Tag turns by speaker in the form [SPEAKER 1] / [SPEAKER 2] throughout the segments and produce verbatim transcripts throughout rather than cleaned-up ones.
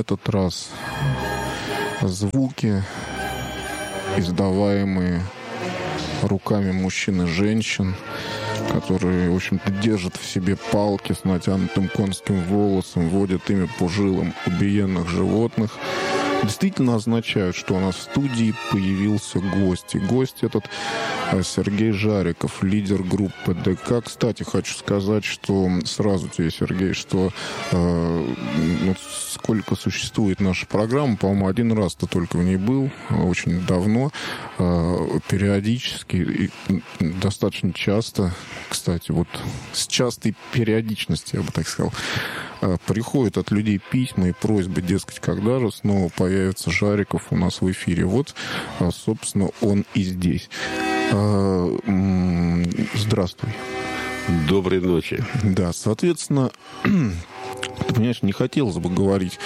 [SPEAKER 1] этот раз звуки, издаваемые руками мужчин и женщин, которые, в общем-то, держат в себе палки с натянутым конским волосом, водят ими по жилам убиенных животных, действительно означают, что у нас в студии появился гость. И гость этот Сергей Жариков, лидер группы ДК. Кстати, хочу сказать, что сразу тебе, Сергей, что э, вот сколько существует наша программа, по-моему, один раз ты только в ней был, очень давно, э, периодически, и достаточно часто, кстати, вот с частой периодичностью, я бы так сказал, э, приходят от людей письма и просьбы, дескать, когда же снова появится Жариков у нас в эфире. Вот, э, собственно, он и здесь. Здравствуй.
[SPEAKER 2] Доброй ночи.
[SPEAKER 1] Да, соответственно, ты понимаешь, не хотелось бы говорить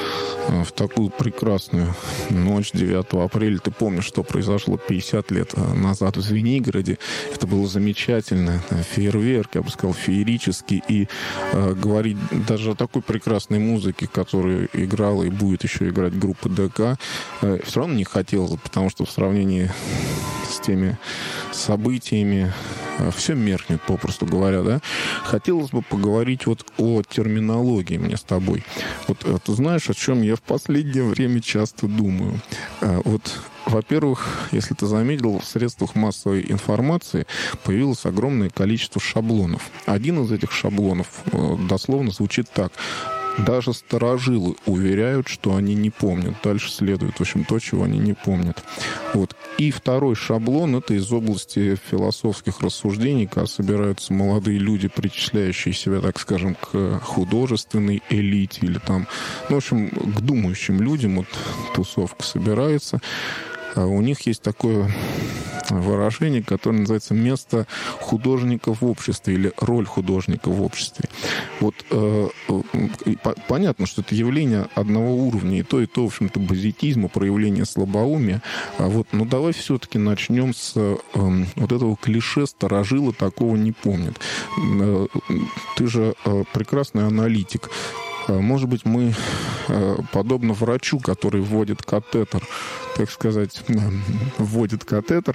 [SPEAKER 1] в такую прекрасную ночь девятого апреля. Ты помнишь, что произошло пятьдесят лет назад в Звенигороде. Это было замечательно. Фейерверк, я бы сказал, феерический. И э, говорить даже о такой прекрасной музыке, которую играла и будет еще играть группа ДК, э, все равно не хотелось, потому что в сравнении с теми событиями э, все меркнет, попросту говоря, да. Хотелось бы поговорить вот о терминологии мне с тобой. Вот э, ты знаешь, о чем я в последнее время часто думаю. Вот, во-первых, если ты заметил, в средствах массовой информации появилось огромное количество шаблонов. Один из этих шаблонов дословно звучит так: даже старожилы уверяют, что они не помнят. Дальше следует, в общем, то, чего они не помнят. Вот. И второй шаблон — это из области философских рассуждений, когда собираются молодые люди, причисляющие себя, так скажем, к художественной элите или там, ну, в общем, к думающим людям. Вот тусовка собирается. А у них есть такое выражение, которое называется «место художника в обществе» или «роль художника в обществе». Вот э, по- понятно, что это явление одного уровня, и то, и то, в общем-то, базитизма, проявление слабоумия. А вот, но давай все-таки начнем с э, вот этого клише «старожилы такого не помнят». Э, ты же э, прекрасный аналитик. Может быть, мы, подобно врачу, который вводит катетер, так сказать, вводит катетер,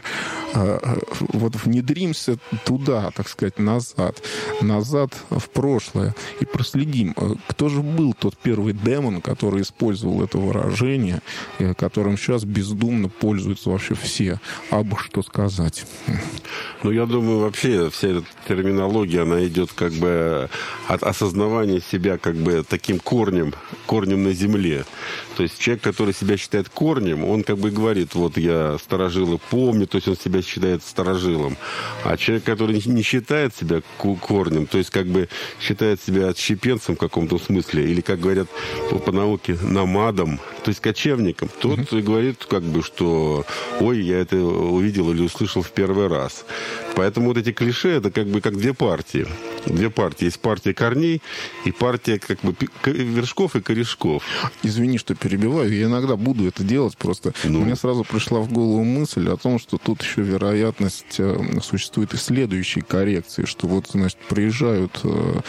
[SPEAKER 1] вот внедримся туда, так сказать, назад, назад в прошлое и проследим, кто же был тот первый демон, который использовал это выражение, которым сейчас бездумно пользуются вообще все. Абы что сказать.
[SPEAKER 2] Ну, я думаю, вообще вся эта терминология, она идет как бы от осознавания себя как бы таким корнем, корнем на земле. То есть человек, который себя считает корнем, он как бы говорит, вот я старожилы помню, то есть он себя считает старожилом. А человек, который не считает себя корнем, то есть как бы считает себя отщепенцем в каком-то смысле, или, как говорят по науке, намадом, то есть кочевником, тот mm-hmm. говорит как бы, что ой, я это увидел или услышал в первый раз. Поэтому вот эти клише, это как бы как две партии. Две партии. Есть партия корней и партия как бы вершков и корешков.
[SPEAKER 1] Извини, что перебиваю. Я иногда буду это делать. Просто ну. Мне сразу пришла в голову мысль о том, что тут еще вероятность существует и следующей коррекции, что вот, значит, приезжают,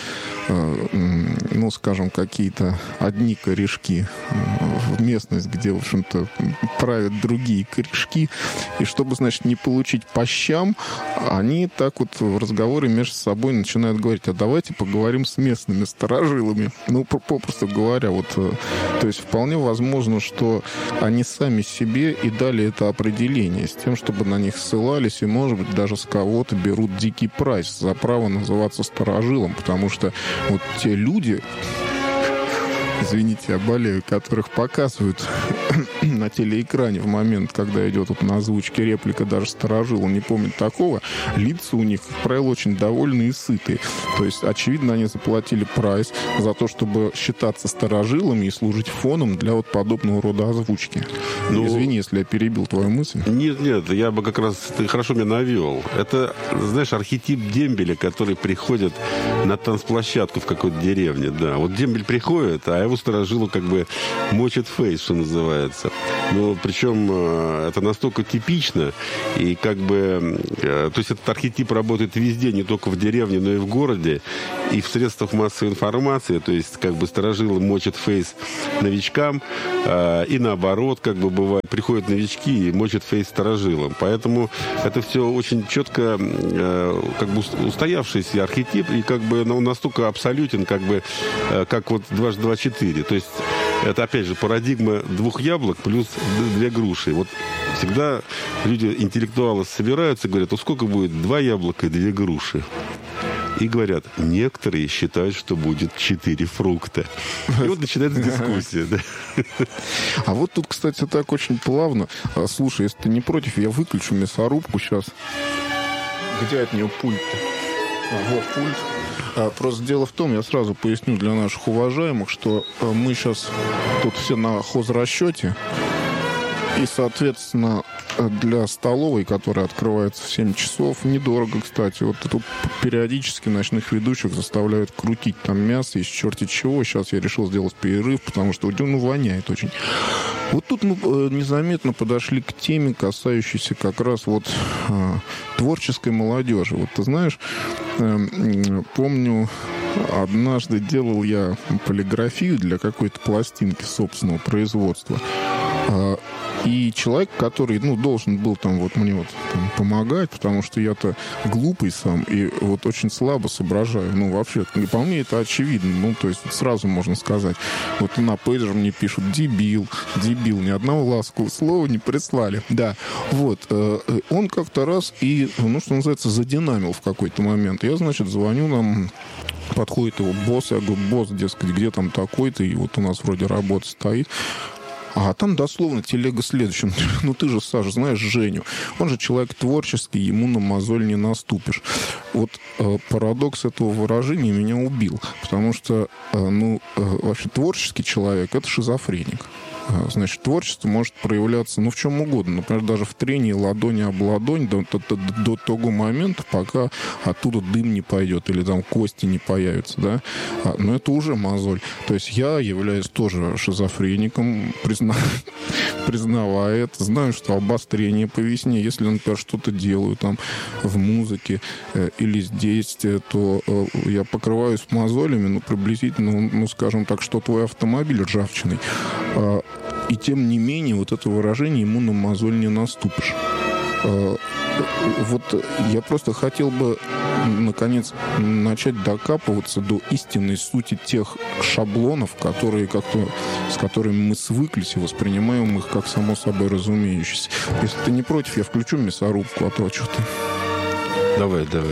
[SPEAKER 1] ну, скажем, какие-то одни корешки в местность, где, в общем-то, правят другие корешки, и чтобы, значит, не получить по щам, они так вот в разговоре между собой начинают говорить: а давайте поговорим с местными старожилами. Ну, попросту говоря, вот, то есть вполне возможно, что они сами себе и дали это определение с тем, чтобы на них ссылались, и, может быть, даже с кого-то берут дикий прайс за право называться старожилом, потому что вот те люди, извините, я болею, которых показывают на телеэкране в момент, когда идет вот на озвучке реплика, даже старожил, он не помнит такого, лица у них, как правило, очень довольные и сытые. То есть, очевидно, они заплатили прайс за то, чтобы считаться старожилами и служить фоном для вот подобного рода озвучки. Ну, извини, если я перебил твою мысль.
[SPEAKER 2] Нет, нет, я бы как раз... Ты хорошо меня навел. Это, знаешь, архетип дембеля, который приходит на танцплощадку в какой-то деревне, да. Вот дембель приходит, а его старожилу как бы мочит фейс, что называется. Но причем это настолько типично, и как бы, то есть этот архетип работает везде, не только в деревне, но и в городе, и в средствах массовой информации, то есть как бы старожилы мочат фейс новичкам, и наоборот, как бы бывает, приходят новички и мочат фейс старожилам. Поэтому это все очень четко как бы устоявшийся архетип, и как бы он настолько абсолютен, как бы как вот дважды два четыре. То есть это, опять же, парадигма двух яблок плюс две груши. Вот всегда люди, интеллектуалы, собираются и говорят, вот сколько будет два яблока и две груши? И говорят, некоторые считают, что будет четыре фрукта. И вот начинается дискуссия. Да.
[SPEAKER 1] А вот тут, кстати, так очень плавно. Слушай, если ты не против, я выключу мясорубку сейчас. Где от нее пульт-то? А, вот пульт. А, просто дело в том, я сразу поясню для наших уважаемых, что мы сейчас тут все на хозрасчете. И, соответственно, для столовой, которая открывается в семь часов, недорого, кстати. Вот тут периодически ночных ведущих заставляют крутить там мясо из черти чего. Сейчас я решил сделать перерыв, потому что ну, воняет очень. Вот тут мы незаметно подошли к теме, касающейся как раз вот э, творческой молодежи. Вот ты знаешь, э, помню, однажды делал я полиграфию для какой-то пластинки собственного производства. И человек, который, ну, должен был там вот мне вот там помогать, потому что я-то глупый сам и вот очень слабо соображаю. Ну, вообще, по мне это очевидно. Ну, то есть сразу можно сказать. Вот на пейджер мне пишут «дебил», «дебил». Ни одного ласкового слова не прислали. Да. Вот. Он как-то раз и, ну, что называется, задинамил в какой-то момент. Я, значит, звоню нам... Подходит его босс, я говорю, босс, дескать, где там такой-то, и вот у нас вроде работа стоит. А там дословно телега следующим. Ну ты же, Саша, знаешь Женю. Он же человек творческий, ему на мозоль не наступишь. Вот э, парадокс этого выражения меня убил. Потому что, э, ну, э, вообще творческий человек — это шизофреник. Значит, творчество может проявляться, ну, в чем угодно. Например, даже в трении ладони об ладонь до, до, до, до того момента, пока оттуда дым не пойдет или там кости не появятся, да. Но это уже мозоль. То есть я являюсь тоже шизофреником, призна... признавая это. Знаю, что обострение по весне, если, например, что-то делаю там в музыке э, или здесь, то э, я покрываюсь мозолями, ну, приблизительно, ну, скажем так, что твой автомобиль ржавчиной. Э, И тем не менее, вот это выражение ему на мозоль не наступишь. Вот я просто хотел бы, наконец, начать докапываться до истинной сути тех шаблонов, которые как-то, с которыми мы свыклись и воспринимаем их как само собой разумеющееся. Если ты не против, я включу мясорубку, а то что ты...
[SPEAKER 2] Давай, давай.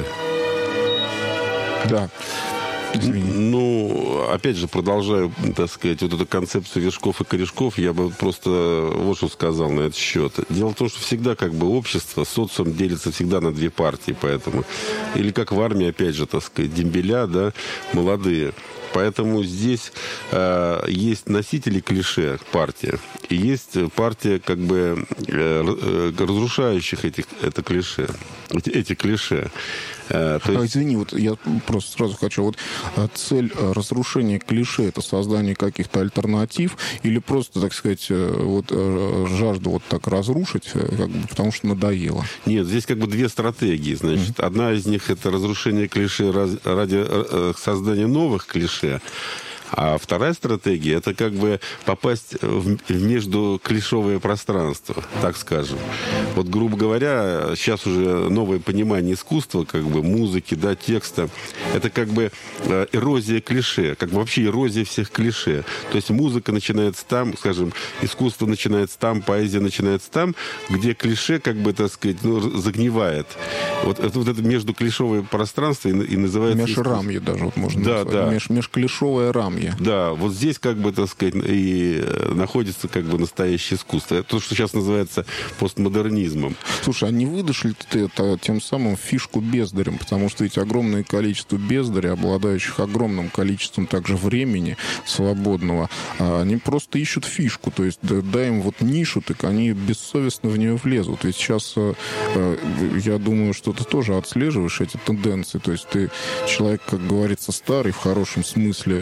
[SPEAKER 1] Да. Извини.
[SPEAKER 2] Ну, опять же, продолжаю, так сказать, вот эту концепцию вершков и корешков, я бы просто вот что сказал на этот счет. Дело в том, что всегда как бы общество, социум делится всегда на две партии, поэтому... Или как в армии, опять же, так сказать, дембеля, да, молодые. Поэтому здесь э, есть носители клише партия, и есть партия как бы э, разрушающих этих, это клише, эти, эти клише. Э, то есть...
[SPEAKER 1] а, извини, вот я просто сразу хочу, вот цель разрушения клише — это создание каких-то альтернатив или просто, так сказать, вот жажда вот так разрушить, как бы, потому что надоело?
[SPEAKER 2] Нет, здесь как бы две стратегии, значит. Mm-hmm. Одна из них — это разрушение клише ради создания новых клише. А вторая стратегия — это как бы попасть в, в междуклишевое пространство, так скажем. Вот, грубо говоря, сейчас уже новое понимание искусства, как бы музыки, да, текста, это как бы э, эрозия клише, как бы вообще эрозия всех клише. То есть музыка начинается там, скажем, искусство начинается там, поэзия начинается там, где клише, как бы, так сказать, ну, загнивает. Вот это, вот это междуклишевое пространство и, и называется...
[SPEAKER 1] Межрамье даже вот можно
[SPEAKER 2] да,
[SPEAKER 1] назвать.
[SPEAKER 2] Да.
[SPEAKER 1] Меж, межклишевое рамье.
[SPEAKER 2] Да, вот здесь, как бы, так сказать, и находится, как бы, настоящее искусство. Это то, что сейчас называется постмодернизмом.
[SPEAKER 1] Слушай, а не выдашь ли ты это тем самым фишку бездарем? Потому что ведь огромное количество бездарей, обладающих огромным количеством также времени свободного, они просто ищут фишку. То есть, дай им вот нишу, так они бессовестно в нее влезут. Ведь сейчас, я думаю, что ты тоже отслеживаешь эти тенденции. То есть, ты человек, как говорится, старый в хорошем смысле, то есть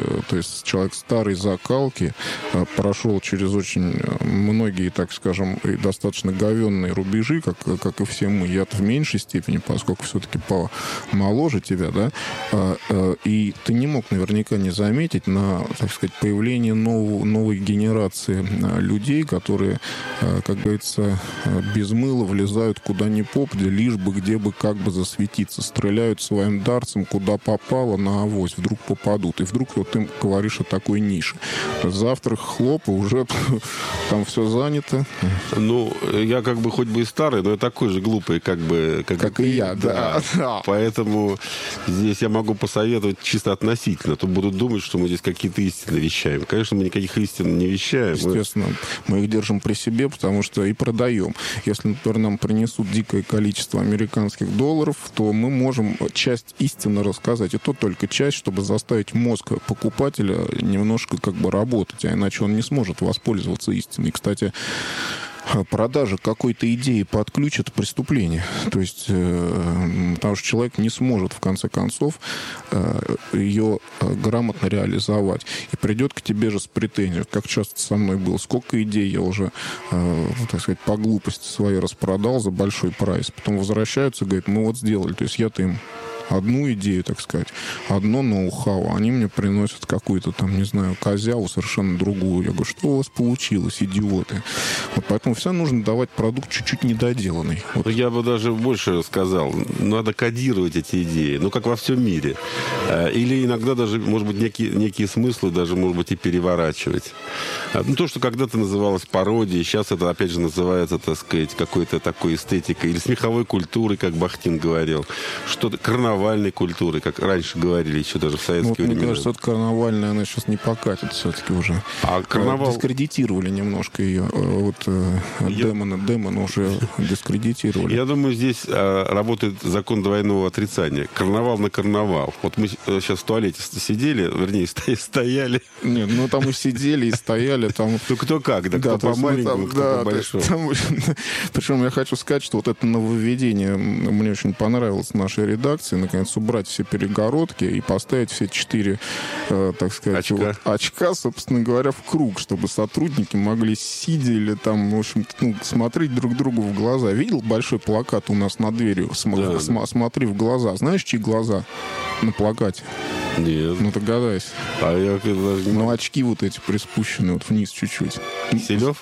[SPEAKER 1] человек старой закалки, прошел через очень многие, так скажем, и достаточно говенные рубежи, как, как и все мы. Я-то в меньшей степени, поскольку все-таки помоложе тебя, да, и ты не мог наверняка не заметить на, так сказать, появление нового, новой генерации людей, которые, как говорится, без мыла влезают куда ни попадя, лишь бы где бы как бы засветиться. Стреляют своим дарцем, куда попало, на авось. Вдруг попадут. И вдруг вот ты говоришь о такой нише. Завтрак, хлоп, и уже там все занято.
[SPEAKER 2] Ну, я как бы хоть бы и старый, но я такой же глупый, как бы... Как,
[SPEAKER 1] как и я, да. да.
[SPEAKER 2] Поэтому здесь я могу посоветовать чисто относительно. То будут думать, что мы здесь какие-то истины вещаем. Конечно, мы никаких истин не вещаем.
[SPEAKER 1] Естественно. Мы, мы их держим при себе, потому что и продаем. Если, например, нам принесут дикое количество американских долларов, то мы можем часть истины рассказать. И то только часть, чтобы заставить мозг покупателя немножко как бы работать. А иначе он не сможет воспользоваться истиной. Кстати, продажа какой-то идеи под ключ — это преступление. То есть, э, потому что человек не сможет, в конце концов, э, ее грамотно реализовать. И придет к тебе же с претензией, как часто со мной было. Сколько идей я уже, э, так сказать, по глупости своей распродал за большой прайс. Потом возвращаются и говорят, мы вот сделали. То есть я-то им одну идею, так сказать, одно ноу-хау. Они мне приносят какую-то там, не знаю, козяву совершенно другую. Я говорю, что у вас получилось, идиоты? Вот поэтому всегда нужно давать продукт чуть-чуть недоделанный. Вот.
[SPEAKER 2] Я бы даже больше сказал, надо кодировать эти идеи, ну, как во всем мире. Или иногда даже, может быть, некие, некие смыслы даже, может быть, и переворачивать. Ну, то, что когда-то называлось пародией, сейчас это, опять же, называется, так сказать, какой-то такой эстетикой или смеховой культурой, как Бахтин говорил. Что-то карнавальной культуры, как раньше говорили, еще даже в советские
[SPEAKER 1] вот,
[SPEAKER 2] времена.
[SPEAKER 1] Мне кажется, это карнавальная, она сейчас не покатит все-таки уже.
[SPEAKER 2] А карнавал...
[SPEAKER 1] Дискредитировали немножко ее. Вот Я... Демона, Демона уже дискредитировали.
[SPEAKER 2] Я думаю, здесь а, работает закон двойного отрицания. Карнавал на карнавал. Вот мы сейчас в туалете сидели, вернее, стояли.
[SPEAKER 1] Нет, ну там и сидели, и стояли. Там...
[SPEAKER 2] Ну, кто как, да,
[SPEAKER 1] да,
[SPEAKER 2] кто по маленькому, кто
[SPEAKER 1] да,
[SPEAKER 2] по большому.
[SPEAKER 1] Там... Причем я хочу сказать, что вот это нововведение мне очень понравилось в нашей редакции. Наконец, убрать все перегородки и поставить все четыре, э, так сказать,
[SPEAKER 2] очка.
[SPEAKER 1] Вот, очка, собственно говоря, в круг, чтобы сотрудники могли, сидя или там, в общем, ну, смотреть друг другу в глаза. Видел большой плакат у нас над дверью? См-
[SPEAKER 2] да,
[SPEAKER 1] см-
[SPEAKER 2] да.
[SPEAKER 1] Смотри в глаза. Знаешь, чьи глаза на плакате?
[SPEAKER 2] Нет.
[SPEAKER 1] Ну, догадайся.
[SPEAKER 2] А я даже...
[SPEAKER 1] Ну, очки вот эти приспущенные вот вниз чуть-чуть.
[SPEAKER 2] Киселев?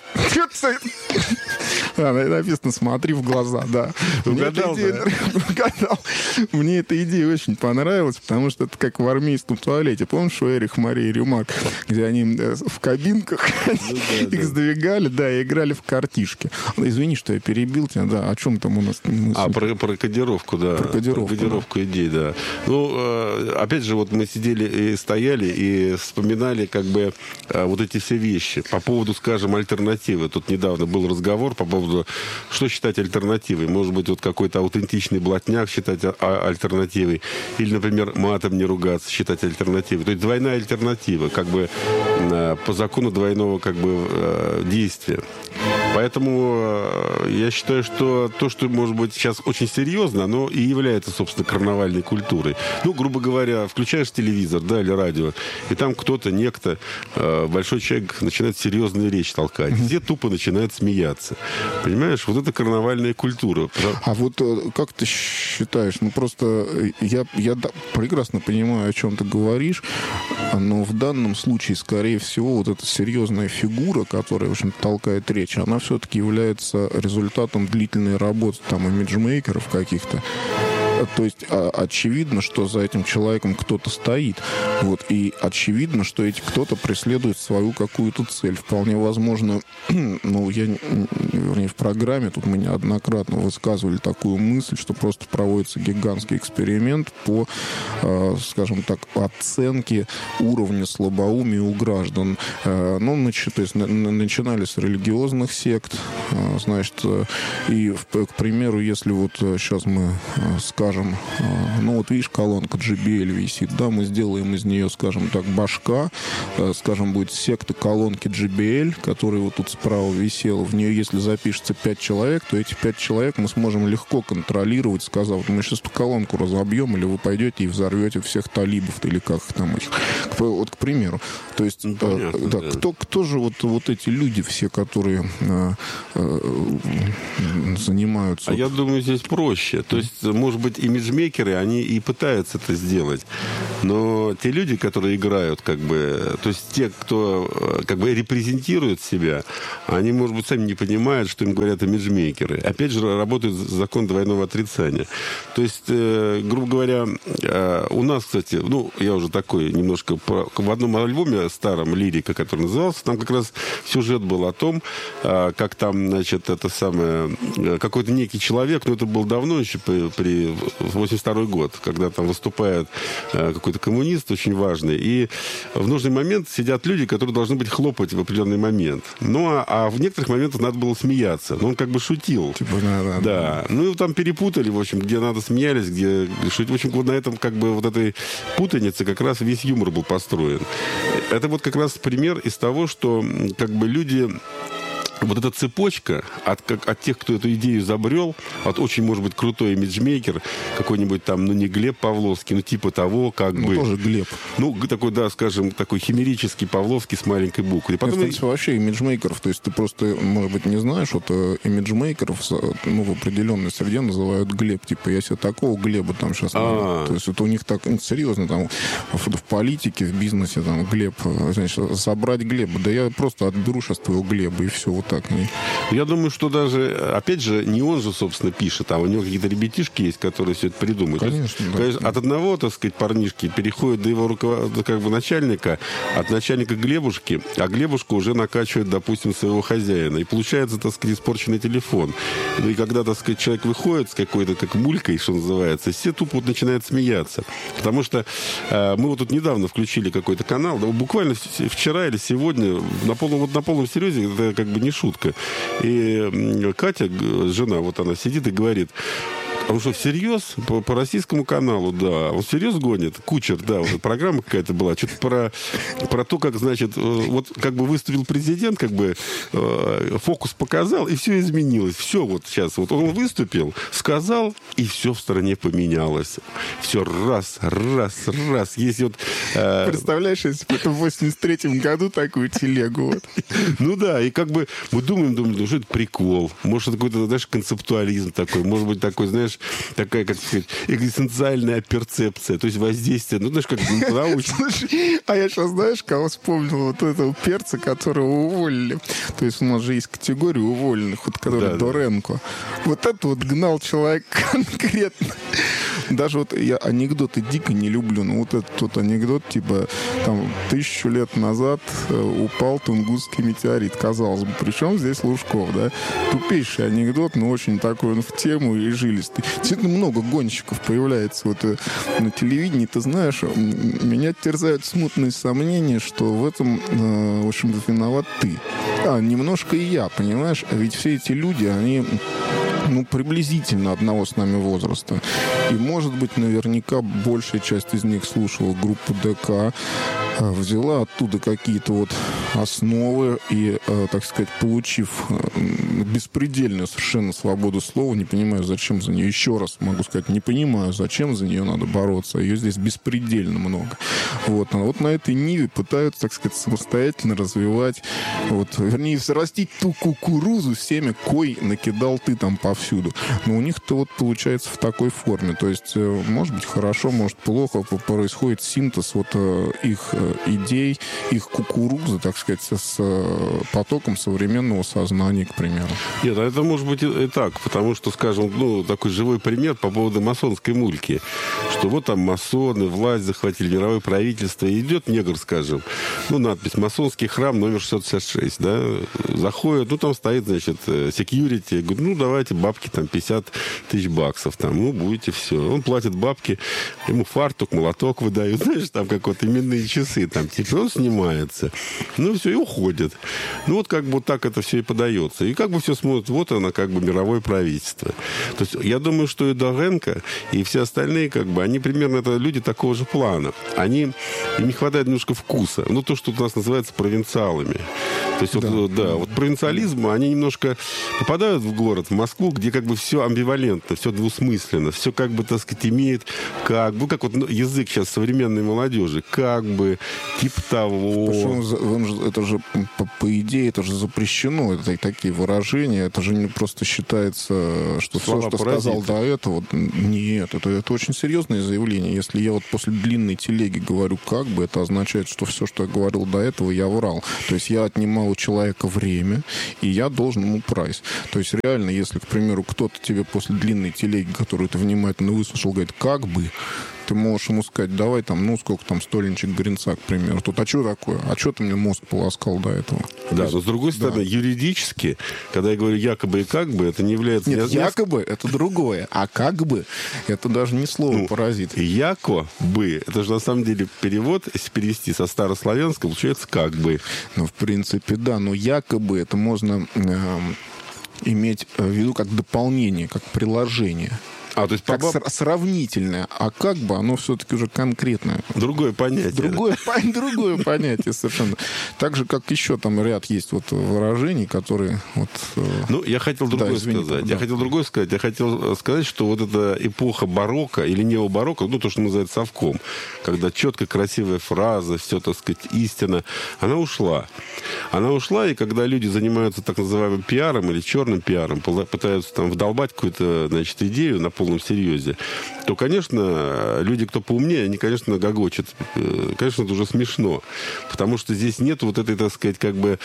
[SPEAKER 1] А, написано «Смотри в глаза», да.
[SPEAKER 2] Угадал, да?
[SPEAKER 1] Угадал. Мне эта идея очень понравилась, потому что это как в армейском туалете. Помнишь, у Эрих, Марии и Рюмак, где они в кабинках их сдвигали, да, и играли в картишки. Извини, что я перебил тебя, да. О чем там у нас?
[SPEAKER 2] А, про кодировку, да.
[SPEAKER 1] Про кодировку.
[SPEAKER 2] Про кодировку идей, да. Ну, опять же, вот мы сидели и стояли и вспоминали как бы вот эти все вещи. По поводу, скажем, альтернативы. Тут недавно был разговор по поводу, что считать альтернативой. Может быть, вот какой-то аутентичный блатняк считать альтернативой. Или, например, матом не ругаться, считать альтернативой. То есть двойная альтернатива, как бы по закону двойного как бы действия. Поэтому я считаю, что то, что, может быть, сейчас очень серьезно, оно и является, собственно, карнавальной культурой. Ну, грубо говоря, включаешь телевизор, да, или радио, и там кто-то, некто, большой человек начинает серьезную речь толкать. Все тупо начинают смеяться. Понимаешь? Вот это карнавальная культура.
[SPEAKER 1] А вот как ты считаешь? Ну, просто я, я прекрасно понимаю, о чем ты говоришь, но в данном случае, скорее всего, вот эта серьезная фигура, которая, в общем, толкает речь, она все-таки является результатом длительной работы там имиджмейкеров каких-то. То есть очевидно, что за этим человеком кто-то стоит. Вот, и очевидно, что эти кто-то преследует свою какую-то цель. Вполне возможно, ну, я, вернее, в программе тут мы неоднократно высказывали такую мысль, что просто проводится гигантский эксперимент по, скажем так, оценке уровня слабоумия у граждан. Ну, значит, то есть начинали с религиозных сект, значит, и, к примеру, если вот сейчас мы скажем, скажем, ну вот видишь, колонка джей би эл висит, да, мы сделаем из нее, скажем так, башка, скажем, будет секта колонки джей би эл, которая вот тут справа висела, в нее, если запишется пять человек, то эти пять человек мы сможем легко контролировать, сказав, мы сейчас колонку разобьем, или вы пойдете и взорвете всех талибов, или как их там, вот, к примеру. То есть, ну, понятно, да, да. Кто, кто же вот, вот эти люди все, которые э, э, занимаются...
[SPEAKER 2] А я думаю, здесь проще. То есть, может быть, имиджмейкеры, они и пытаются это сделать. Но те люди, которые играют, как бы, то есть те, кто как бы репрезентирует себя, они, может быть, сами не понимают, что им говорят имиджмейкеры. Опять же, работает закон двойного отрицания. То есть, э, грубо говоря, э, у нас, кстати, ну, я уже такой немножко... Про, в одном альбоме старом, «Лирика», который назывался, там как раз сюжет был о том, э, как там, значит, это самое... Какой-то некий человек, ну, это было давно еще, при, при восемьдесят второй год, когда там выступает э, какой-то коммунист очень важный, и в нужный момент сидят люди, которые должны быть хлопать в определенный момент. Ну, а, а в некоторых моментах надо было смеяться. Но он как бы шутил. Типа, да, да. Да. Ну, там перепутали, в общем, где надо смеялись, где шутили. В общем, вот на этом, как бы, вот этой путанице как раз весь юмор был построен. Это вот как раз пример из того, что, как бы, люди... Вот эта цепочка от, как, от тех, кто эту идею изобрел, от очень, может быть, крутой имиджмейкер, какой-нибудь там, ну, не Глеб Павловский, ну, типа того, как
[SPEAKER 1] ну,
[SPEAKER 2] бы...
[SPEAKER 1] тоже Глеб.
[SPEAKER 2] Ну, такой, да, скажем, такой химерический Павловский с маленькой буквы.
[SPEAKER 1] Потом... Нет, в принципе, вообще имиджмейкеров, то есть ты просто, может быть, не знаешь, вот имиджмейкеров, ну, в определенной среде называют Глеб. Типа, я себе такого Глеба там сейчас...
[SPEAKER 2] А-а-а.
[SPEAKER 1] То есть это у них так, ну, серьезно, там, в, в политике, в бизнесе, там, Глеб, значит, собрать Глеба. Да я просто отберу сейчас твоего Глеба, и все, вот так.
[SPEAKER 2] Я думаю, что даже, опять же, не он же, собственно, пишет, а у него какие-то ребятишки есть, которые все это придумают.
[SPEAKER 1] Конечно,
[SPEAKER 2] есть,
[SPEAKER 1] да.
[SPEAKER 2] Конечно, от одного, так сказать, парнишки переходит до его руковод... как бы начальника, от начальника Глебушки, а Глебушка уже накачивает, допустим, своего хозяина. И получается, так сказать, испорченный телефон. Ну и когда, так сказать, человек выходит с какой-то, как мулькой, что называется, все тупо вот начинают смеяться. Потому что э, мы вот тут недавно включили какой-то канал, да, буквально вчера или сегодня, на полном, вот на полном серьезе, это как бы не шутка. И Катя, жена, вот она сидит и говорит: а он что, всерьез? По, по российскому каналу, да. Он всерьез гонит? Кучер, да. Вот программа какая-то была. Что-то про, про то, как, значит, вот как бы выступил президент, как бы э, фокус показал, и все изменилось. Все вот сейчас. Вот он выступил, сказал, и все в стране поменялось. Все раз, раз, раз. Если вот... Э...
[SPEAKER 1] Представляешь, если бы это в восемьдесят третьем году такую телегу. Вот.
[SPEAKER 2] Ну да, и как бы мы думаем, думаем, что это прикол. Может, это какой-то, знаешь, концептуализм такой. Может быть, такой, знаешь, такая, как сказать, экзистенциальная перцепция, то есть воздействие, ну, знаешь, как научно.
[SPEAKER 1] Слушай, а я сейчас, знаешь, кого вспомнил? Вот этого перца, которого уволили. То есть у нас же есть категория уволенных, вот который да, Доренко. Да. Вот это вот гнал человек конкретно. Даже вот я анекдоты дико не люблю, но вот этот вот анекдот, типа, там, тысячу лет назад упал Тунгусский метеорит, казалось бы. Причем здесь Лужков, да? Тупейший анекдот, но очень такой он в тему и жилистый. Действительно много гонщиков появляется вот на телевидении. Ты знаешь, меня терзают смутные сомнения, что в этом, в общем-то, виноват ты. А, немножко и я, понимаешь? А ведь все эти люди, они... ну, приблизительно одного с нами возраста. И, может быть, наверняка большая часть из них слушала группу ДК, взяла оттуда какие-то вот основы и, так сказать, получив беспредельную совершенно свободу слова, не понимаю, зачем за нее, еще раз могу сказать, не понимаю, зачем за нее надо бороться. Ее здесь беспредельно много. Вот. А вот на этой ниве пытаются, так сказать, самостоятельно развивать, вот, вернее, взрастить ту кукурузу, семя, кой накидал ты там повсюду. Но у них-то вот получается в такой форме. То есть, может быть, хорошо, может, плохо, происходит синтез вот их идей, их кукурузы, так сказать, с потоком современного сознания, к примеру.
[SPEAKER 2] Нет, а это может быть и так, потому что, скажем, ну, такой живой пример по поводу масонской мульки, что вот там масоны, власть захватили, мировое правительство, и идет негр, скажем, ну, надпись «Масонский храм номер шестьсот шестьдесят шесть», да, заходит, ну, там стоит, значит, security, говорит, ну, давайте бабки, там, пятьдесят тысяч баксов, там, ну, будете все. Он платит бабки, ему фартук, молоток выдают, знаешь, там, какой-то именные часы, там, типа, он снимается. Ну, Ну, все, и уходит. Ну, вот как бы вот так это все и подается. И как бы все смотрят, вот она, как бы мировое правительство. То есть я думаю, что и Довженко, и все остальные, как бы, они примерно это люди такого же плана. Они, им не хватает немножко вкуса. Ну, то, что у нас называется провинциалами. То есть, да, вот, да, вот провинциализм, они немножко попадают в город, в Москву, где как бы все амбивалентно, все двусмысленно, все как бы, так сказать, имеет как бы, как вот язык сейчас современной молодежи, как бы, типа того.
[SPEAKER 1] Причем, это же, по, по идее, это же запрещено, это такие выражения, это же не просто считается, что Слова все, что паразиты. Сказал до этого, нет, это, это очень серьезное заявление. Если я вот после длинной телеги говорю как бы, это означает, что все, что я говорил до этого, я врал. То есть я отнимал у человека время, и я должен ему прайс. То есть реально, если, к примеру, кто-то тебе после длинной телеги, которую ты внимательно выслушал, говорит, как бы, ты можешь ему сказать, давай там, ну, сколько там, стольничек гринца, к примеру. Тут, а что такое? А что ты мне мозг полоскал до этого?
[SPEAKER 2] Да, есть, но с другой стороны, да. юридически, когда я говорю якобы и как бы, это не является...
[SPEAKER 1] Нет, я... якобы это другое, а как бы это даже не слово ну, паразит.
[SPEAKER 2] Якобы, это же на самом деле перевод, если перевести со старославянского, получается как бы.
[SPEAKER 1] Ну, в принципе, да, но якобы это можно э, иметь в виду как дополнение, как приложение.
[SPEAKER 2] А, то есть
[SPEAKER 1] как
[SPEAKER 2] по...
[SPEAKER 1] сравнительное, а как бы оно все-таки уже конкретное.
[SPEAKER 2] Другое понятие.
[SPEAKER 1] Другое, да? по... Другое понятие совершенно. Так же, как еще там ряд есть вот выражений, которые... Вот,
[SPEAKER 2] ну, я хотел другое да, извините, сказать. Да. Я хотел другое сказать. Я хотел сказать, что вот эта эпоха барокко или необарокко, ну, то, что называют совком, когда четко красивая фраза, все, так сказать, истина, она ушла. Она ушла, и когда люди занимаются так называемым пиаром или черным пиаром, пытаются там вдолбать какую-то, значит, идею на полном серьезе, то, конечно, люди, кто поумнее, они, конечно, гогочат. Конечно, это уже смешно. Потому что здесь нет вот этой, так сказать, как бы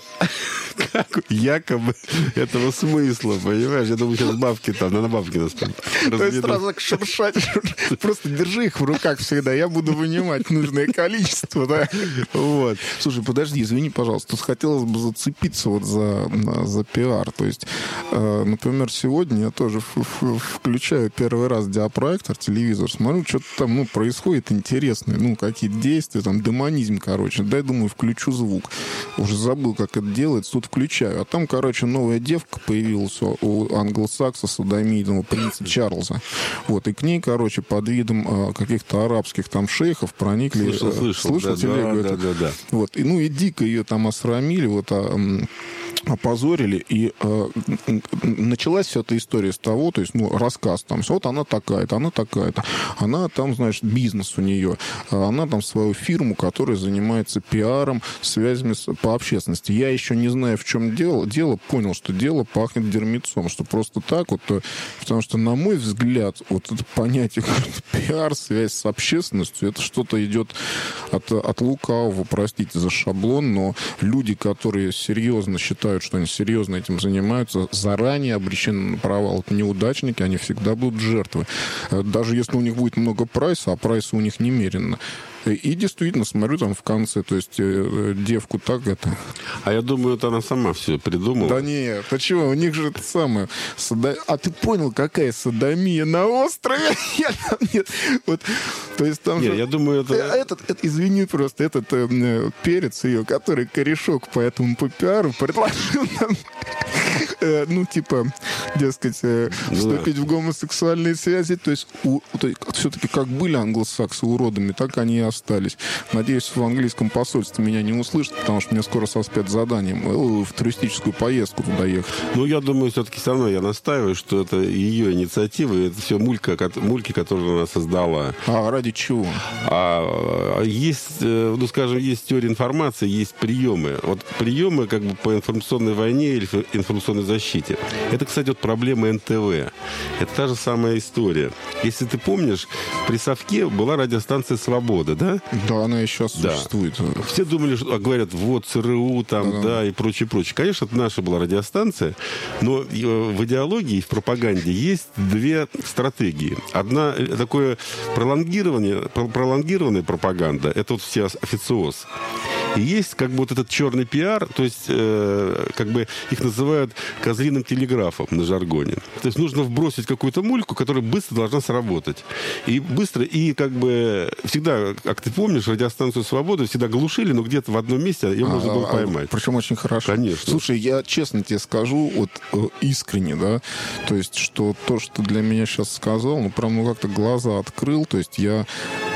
[SPEAKER 2] как, якобы этого смысла, понимаешь? Я думаю, сейчас бабки там, на бабки нас там
[SPEAKER 1] разведут. То есть сразу так шуршать. Просто держи их в руках всегда, я буду вынимать нужное количество, да? Вот. Слушай, подожди, извини, пожалуйста, тут хотелось бы зацепиться вот за, за пиар. То есть, например, сегодня я тоже включаю первый раз диапроектор, телевизор, смотрю, что-то там, ну, происходит интересное, ну, какие-то действия, там, демонизм, короче. Дай, думаю, включу звук. Уже забыл, как это делается, тут включаю. А там, короче, новая девка появилась у англосакса, садомийного принца Чарльза. Вот, и к ней, короче, под видом э, каких-то арабских там шейхов проникли...
[SPEAKER 2] Слышал, слышал.
[SPEAKER 1] Слышал
[SPEAKER 2] да,
[SPEAKER 1] телегу
[SPEAKER 2] да,
[SPEAKER 1] эту?
[SPEAKER 2] Да, да, да.
[SPEAKER 1] Вот, и, ну, и дико ее там осрамили, вот, а, опозорили, и э, началась вся эта история с того, то есть, ну, рассказ там, вот она такая-то, она такая-то, она там, значит, бизнес у нее, она там свою фирму, которая занимается пиаром, связями с, по общественности. Я еще не знаю, в чем дело, дело, понял, что дело пахнет дерьмецом, что просто так вот, потому что, на мой взгляд, вот это понятие пиар, связь с общественностью, это что-то идет от, от лукавого, простите за шаблон, но люди, которые серьезно считают, что они серьезно этим занимаются, заранее обречены на провал. Это неудачники, они всегда будут жертвы. Даже если у них будет много прайса, а прайса у них немерено. И действительно, смотрю там в конце, то есть девку так это...
[SPEAKER 2] А я думаю, это она сама все придумала.
[SPEAKER 1] Да нет, а чего, у них же это самое... Содо... А ты понял, какая содомия на острове? Я там нет... Вот, то есть там
[SPEAKER 2] нет,
[SPEAKER 1] же...
[SPEAKER 2] я думаю, это...
[SPEAKER 1] Этот, этот, извини просто, этот э, перец ее, который корешок по этому по пиару предложил нам... Ну, типа, дескать, вступить в гомосексуальные связи. То есть, у, то есть все-таки как были англосаксы уродами, так они и остались. Надеюсь, в английском посольстве меня не услышат, потому что мне скоро со спецзаданием в туристическую поездку туда ехать.
[SPEAKER 2] Ну, я думаю, все-таки со мной я настаиваю, что это ее инициатива, это все мулька, мульки, которые она создала.
[SPEAKER 1] А ради чего?
[SPEAKER 2] А, есть, ну, скажем, есть теория информации, есть приемы. Вот приемы как бы по информационной войне или информационной защите. Это, кстати, вот проблема эн тэ вэ. Это та же самая история. Если ты помнишь, при Совке была радиостанция «Свобода», да?
[SPEAKER 1] Да, она и сейчас да. существует.
[SPEAKER 2] Все думали, что, говорят, вот ЦРУ там, да, да и прочее, прочее. Конечно, это наша была радиостанция, но в идеологии и в пропаганде есть две стратегии. Одна такое пролонгирование, пролонгированная пропаганда, это вот все официоз. И есть как бы вот этот черный пиар, то есть э, как бы их называют козлиным телеграфом на жаргоне. То есть нужно вбросить какую-то мульку, которая быстро должна сработать. И быстро, и как бы всегда, как ты помнишь, радиостанцию «Свобода» всегда глушили, но где-то в одном месте ее можно было поймать.
[SPEAKER 1] Причем очень хорошо.
[SPEAKER 2] Конечно.
[SPEAKER 1] Слушай, я честно тебе скажу, вот э, искренне, да, то есть, что то, что для меня сейчас сказал, ну, прям, ну, как-то глаза открыл, то есть я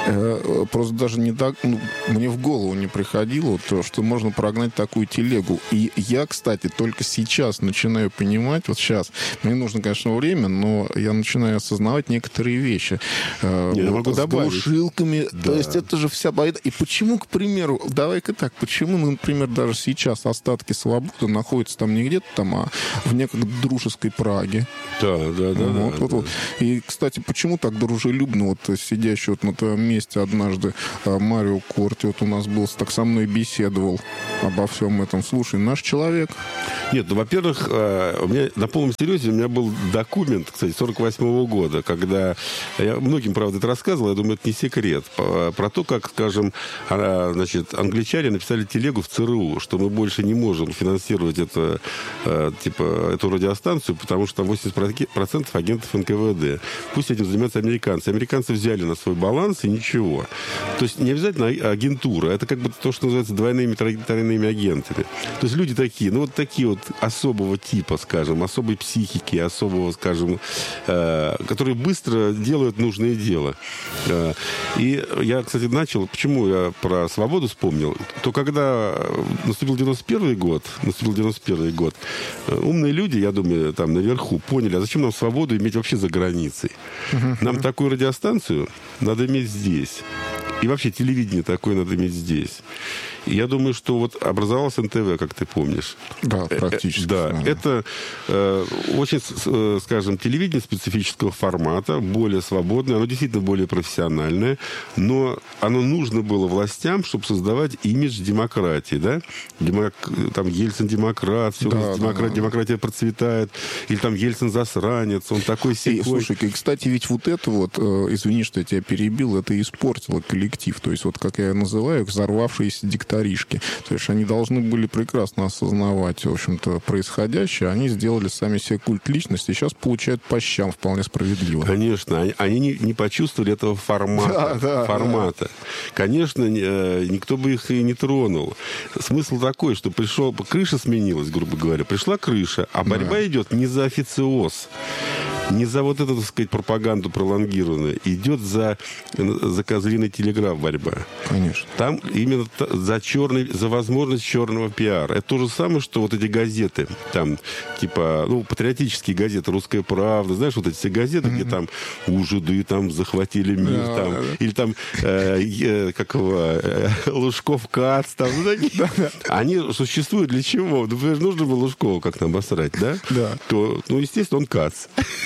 [SPEAKER 1] э, просто даже не так, ну, мне в голову не приходило то, что можно прогнать такую телегу. И я, кстати, только сейчас начинаю понимать, вот сейчас, мне нужно, конечно, время, но я начинаю осознавать некоторые вещи. Э,
[SPEAKER 2] я
[SPEAKER 1] вот
[SPEAKER 2] могу
[SPEAKER 1] с
[SPEAKER 2] добавить.
[SPEAKER 1] глушилками,
[SPEAKER 2] Да.
[SPEAKER 1] то есть это же вся байда. И почему, к примеру, давай-ка так, почему, например, даже сейчас остатки «Свободы» находятся там не где-то там, а в некой дружеской Праге.
[SPEAKER 2] Да, да, да.
[SPEAKER 1] Вот,
[SPEAKER 2] да,
[SPEAKER 1] вот,
[SPEAKER 2] да.
[SPEAKER 1] вот. И, кстати, почему так дружелюбно вот сидящий вот на твоем месте однажды а, Марио Корти вот у нас был, так со мной беседовал обо всем этом. Слушай, наш человек.
[SPEAKER 2] Нет, ну, во-первых, э, у меня на полном серьезе у меня был документ, кстати, сорок восьмого года, когда я многим, правда, это рассказывал, я думаю, это не секрет, по- про то, как, скажем, а, значит, англичане написали телегу в ЦРУ, что мы больше не можем финансировать это, э, типа, эту радиостанцию, потому что там восемьдесят процентов агентов эн ка вэ дэ. Пусть этим занимаются американцы. Американцы взяли на свой баланс и ничего. То есть не обязательно агентура, это как бы то, что называется двойными, тройными агентами. То есть люди такие, ну вот такие вот особого типа, скажем, особой психики, особого, скажем, э, которые быстро делают нужное дело. Э, и я, кстати, начал, почему я про «Свободу» вспомнил, то когда наступил девяносто первый год, наступил девяносто первый год, э, умные люди, я думаю, там наверху поняли, а зачем нам «Свободу» иметь вообще за границей? Нам такую радиостанцию надо иметь здесь. И вообще телевидение такое надо иметь здесь. И я думаю, что вот образовалась эн тэ вэ, как ты помнишь.
[SPEAKER 1] Да, практически.
[SPEAKER 2] Да,
[SPEAKER 1] да.
[SPEAKER 2] это э, очень, э, скажем, телевидение специфического формата, более свободное, оно действительно более профессиональное, но оно нужно было властям, чтобы создавать имидж демократии, да? Демок... Там Ельцин демократ, все,
[SPEAKER 1] да,
[SPEAKER 2] демократ...
[SPEAKER 1] да, да.
[SPEAKER 2] демократия процветает, или там Ельцин засранец, он такой сякой.
[SPEAKER 1] И, слушай, и, кстати, ведь вот это вот, э, извини, что я тебя перебил, это и испортило коллектив. То есть, вот как я называю их, взорвавшиеся дикторишки. То есть, они должны были прекрасно осознавать, в общем-то, происходящее. Они сделали сами себе культ личности, и сейчас получают по щам вполне справедливо.
[SPEAKER 2] Конечно, они, они не, не почувствовали этого формата.
[SPEAKER 1] Да, да,
[SPEAKER 2] формата. Да. Конечно, э, никто бы их и не тронул. Смысл такой, что пришел, крыша сменилась, грубо говоря. Пришла крыша, а борьба да. идет не за официоз, не за вот эту, так сказать, пропаганду пролонгированную. Идет за, за козлиный телеграф борьба.
[SPEAKER 1] Конечно.
[SPEAKER 2] Там именно за черный, за возможность черного пиара. Это то же самое, что вот эти газеты, там, типа, ну, патриотические газеты, «Русская правда», знаешь, вот эти все газеты, mm-hmm. где там ужиды, там, захватили мир, yeah, там, yeah, yeah. или там, э, э, как его, э, Лужков Кац, там, ну, такие. Они существуют для чего? Например, нужно было Лужкова как-то обосрать, да?
[SPEAKER 1] Да.
[SPEAKER 2] То, ну, естественно, он Кац.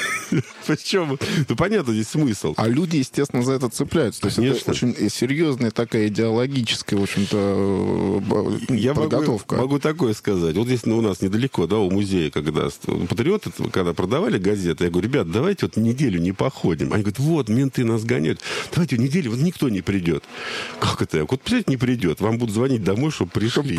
[SPEAKER 2] Причем, ну, понятно, здесь смысл.
[SPEAKER 1] А люди, естественно, за это цепляются. То есть
[SPEAKER 2] Конечно.
[SPEAKER 1] Это очень серьезная такая идеологическая, в общем-то,
[SPEAKER 2] Я
[SPEAKER 1] подготовка.
[SPEAKER 2] Могу, могу такое сказать. Вот здесь ну, у нас недалеко, да, у музея, когда патриоты, когда продавали газеты, я говорю, ребят, давайте вот неделю не походим. Они говорят, вот, менты нас гоняют. Давайте неделю, вот никто не придет. Как это? Вот, представляете, не придет. Вам будут звонить домой, чтобы пришли.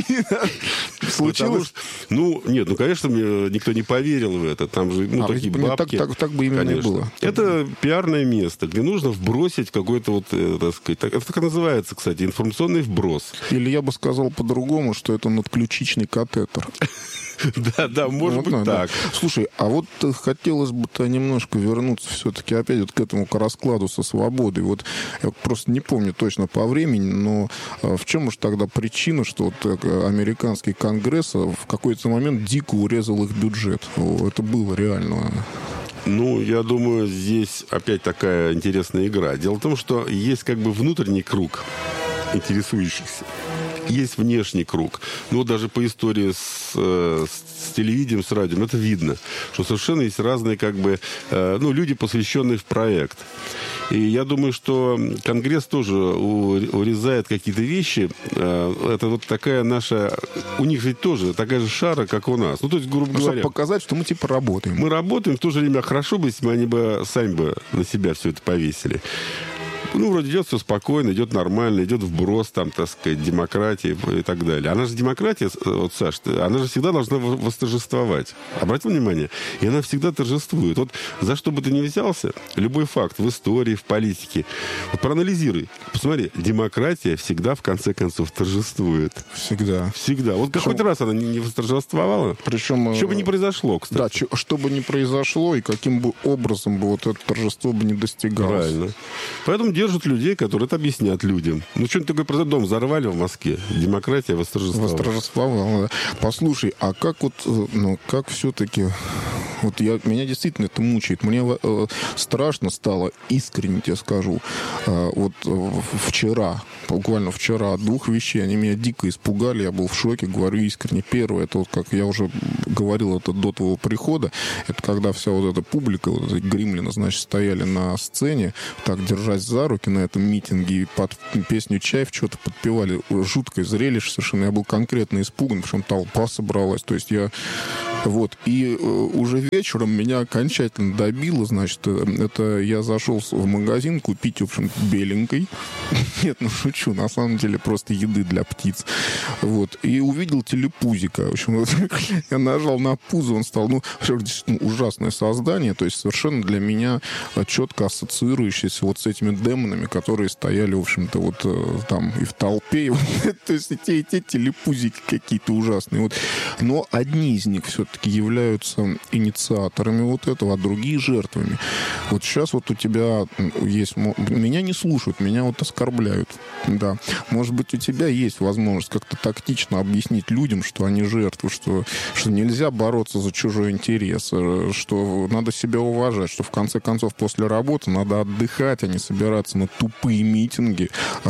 [SPEAKER 1] Случилось?
[SPEAKER 2] Ну, нет, ну, конечно, мне никто не поверил в это. Там же, ну, такие бабки.
[SPEAKER 1] Так, так бы именно
[SPEAKER 2] конечно.
[SPEAKER 1] и было.
[SPEAKER 2] Это пиарное место, где нужно вбросить какой-то вот, э, так сказать, так, это так и называется, кстати, информационный вброс.
[SPEAKER 1] Или я бы сказал по-другому, что это надключичный катетер.
[SPEAKER 2] Да, да, может быть так.
[SPEAKER 1] Слушай, а вот хотелось бы-то немножко вернуться все-таки опять вот к этому к раскладу со свободой. Вот я просто не помню точно по времени, но в чем уж тогда причина, что вот американский конгресс в какой-то момент дико урезал их бюджет? Это было реально.
[SPEAKER 2] Ну, я думаю, здесь опять такая интересная игра. Дело в том, что есть как бы внутренний круг интересующихся. Есть внешний круг. Ну, даже по истории с, с телевидением, с радио, это видно, что совершенно есть разные, как бы, э, ну, люди, посвященные в проект. И я думаю, что Конгресс тоже урезает какие-то вещи. Э, это вот такая наша... У них ведь тоже такая же шара, как у нас. Ну, то есть, грубо
[SPEAKER 1] ну,
[SPEAKER 2] говоря...
[SPEAKER 1] Чтобы показать, что мы, типа, работаем.
[SPEAKER 2] Мы работаем, в то же время хорошо бы, если бы они бы сами бы на себя все это повесили. ну, вроде идет все спокойно, идет нормально, идет вброс, там, так сказать, демократии и так далее. Она же демократия, вот, Саш, она же всегда должна восторжествовать. Обратил внимание? И она всегда торжествует. Вот за что бы ты ни взялся, любой факт в истории, в политике, вот проанализируй. Посмотри, демократия всегда, в конце концов, торжествует.
[SPEAKER 1] Всегда.
[SPEAKER 2] Всегда. Вот какой-то раз она не восторжествовала.
[SPEAKER 1] Причем...
[SPEAKER 2] Что бы ни произошло, кстати.
[SPEAKER 1] Да, что бы ни произошло, и каким бы образом бы вот это торжество бы не достигалось.
[SPEAKER 2] Правильно. Поэтому держат людей, которые это объяснят людям. Ну, что-нибудь такое про дом взорвали в Москве. Демократия восторжествовала.
[SPEAKER 1] Восторжествовала, да. Послушай, а как вот, ну, как все-таки... Вот я, меня действительно это мучает. Мне э, страшно стало, искренне тебе скажу. Э, вот э, вчера, буквально вчера, от двух вещей, они меня дико испугали, я был в шоке, говорю искренне. Первое, это вот, как я уже говорил, это до твоего прихода, это когда вся вот эта публика, вот эти гримлины, значит, стояли на сцене, так, держась за руки на этом митинге, и под песню «Чайф» что-то подпевали. Жуткое зрелище совершенно. Я был конкретно испуган, причем толпа собралась. То есть я... Вот. И э, уже вечером меня окончательно добило, значит, это я зашел в магазин купить, в общем, беленькой. Нет, ну шучу, на самом деле просто еды для птиц. Вот. И увидел телепузика. В общем, вот, я нажал на пузо, он стал, ну, действительно ужасное создание, то есть совершенно для меня четко ассоциирующееся вот с этими демонами, которые стояли, в общем-то, вот там и в толпе. И вот, то есть те, те телепузики какие-то ужасные. Вот. Но одни из них все-таки являются инициаторами вот этого, а другие жертвами. Вот сейчас вот у тебя есть... Меня не слушают, меня вот оскорбляют. Да. Может быть, у тебя есть возможность как-то тактично объяснить людям, что они жертвы, что, что нельзя бороться за чужой интерес, что надо себя уважать, что в конце концов после работы надо отдыхать, а не собираться на тупые митинги,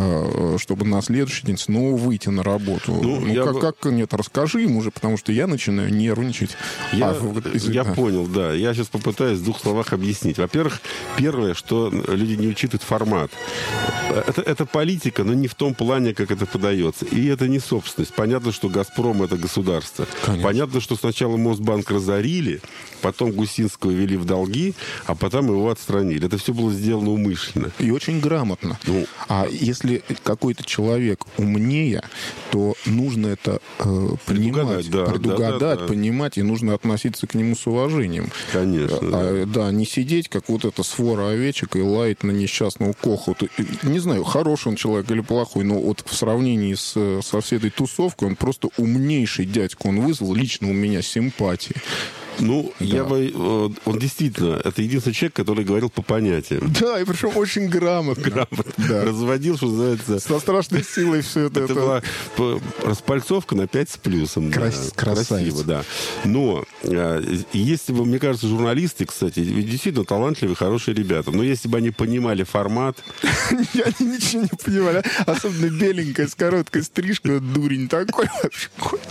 [SPEAKER 1] чтобы на следующий день снова выйти на работу. Ну, ну как, бы... как нет, расскажи им уже, потому что я начинаю нервничать.
[SPEAKER 2] Я,
[SPEAKER 1] а,
[SPEAKER 2] я понял, да. Я сейчас попытаюсь в двух словах объяснить. Во-первых, первое, что люди не учитывают формат. Это, это политика, но не в том плане, как это подается. И это не собственность. Понятно, что «Газпром» — это государство. Конечно. Понятно, что сначала Мосбанк разорили, потом Гусинского ввели в долги, а потом его отстранили. Это все было сделано умышленно.
[SPEAKER 1] И очень грамотно. Ну, а если какой-то человек умнее, то нужно это э, понимать,
[SPEAKER 2] предугадать, да,
[SPEAKER 1] предугадать
[SPEAKER 2] да, да, да.
[SPEAKER 1] понимать, и нужно относиться к нему с уважением.
[SPEAKER 2] Конечно.
[SPEAKER 1] А, да. да, не сидеть, как вот эта свора овечек, и лаять на несчастного Коху. Не знаю, хороший он человек или плохой, но вот в сравнении с, со всей этой тусовкой он просто умнейший дядька. Он вызвал лично у меня симпатии.
[SPEAKER 2] Ну, да. я бы... Он действительно... Это единственный человек, который говорил по понятиям.
[SPEAKER 1] Да, и причем очень грамотно.
[SPEAKER 2] Грамотно. Да. Разводил, что называется...
[SPEAKER 1] Со страшной силой все это.
[SPEAKER 2] Это была распальцовка на пять с плюсом.
[SPEAKER 1] Крас...
[SPEAKER 2] Да. Красиво, да. Но если бы, мне кажется, журналисты, кстати, действительно талантливые, хорошие ребята, но если бы они понимали формат...
[SPEAKER 1] Они ничего не понимали. Особенно беленькая, с короткой стрижкой, дурень такой вообще.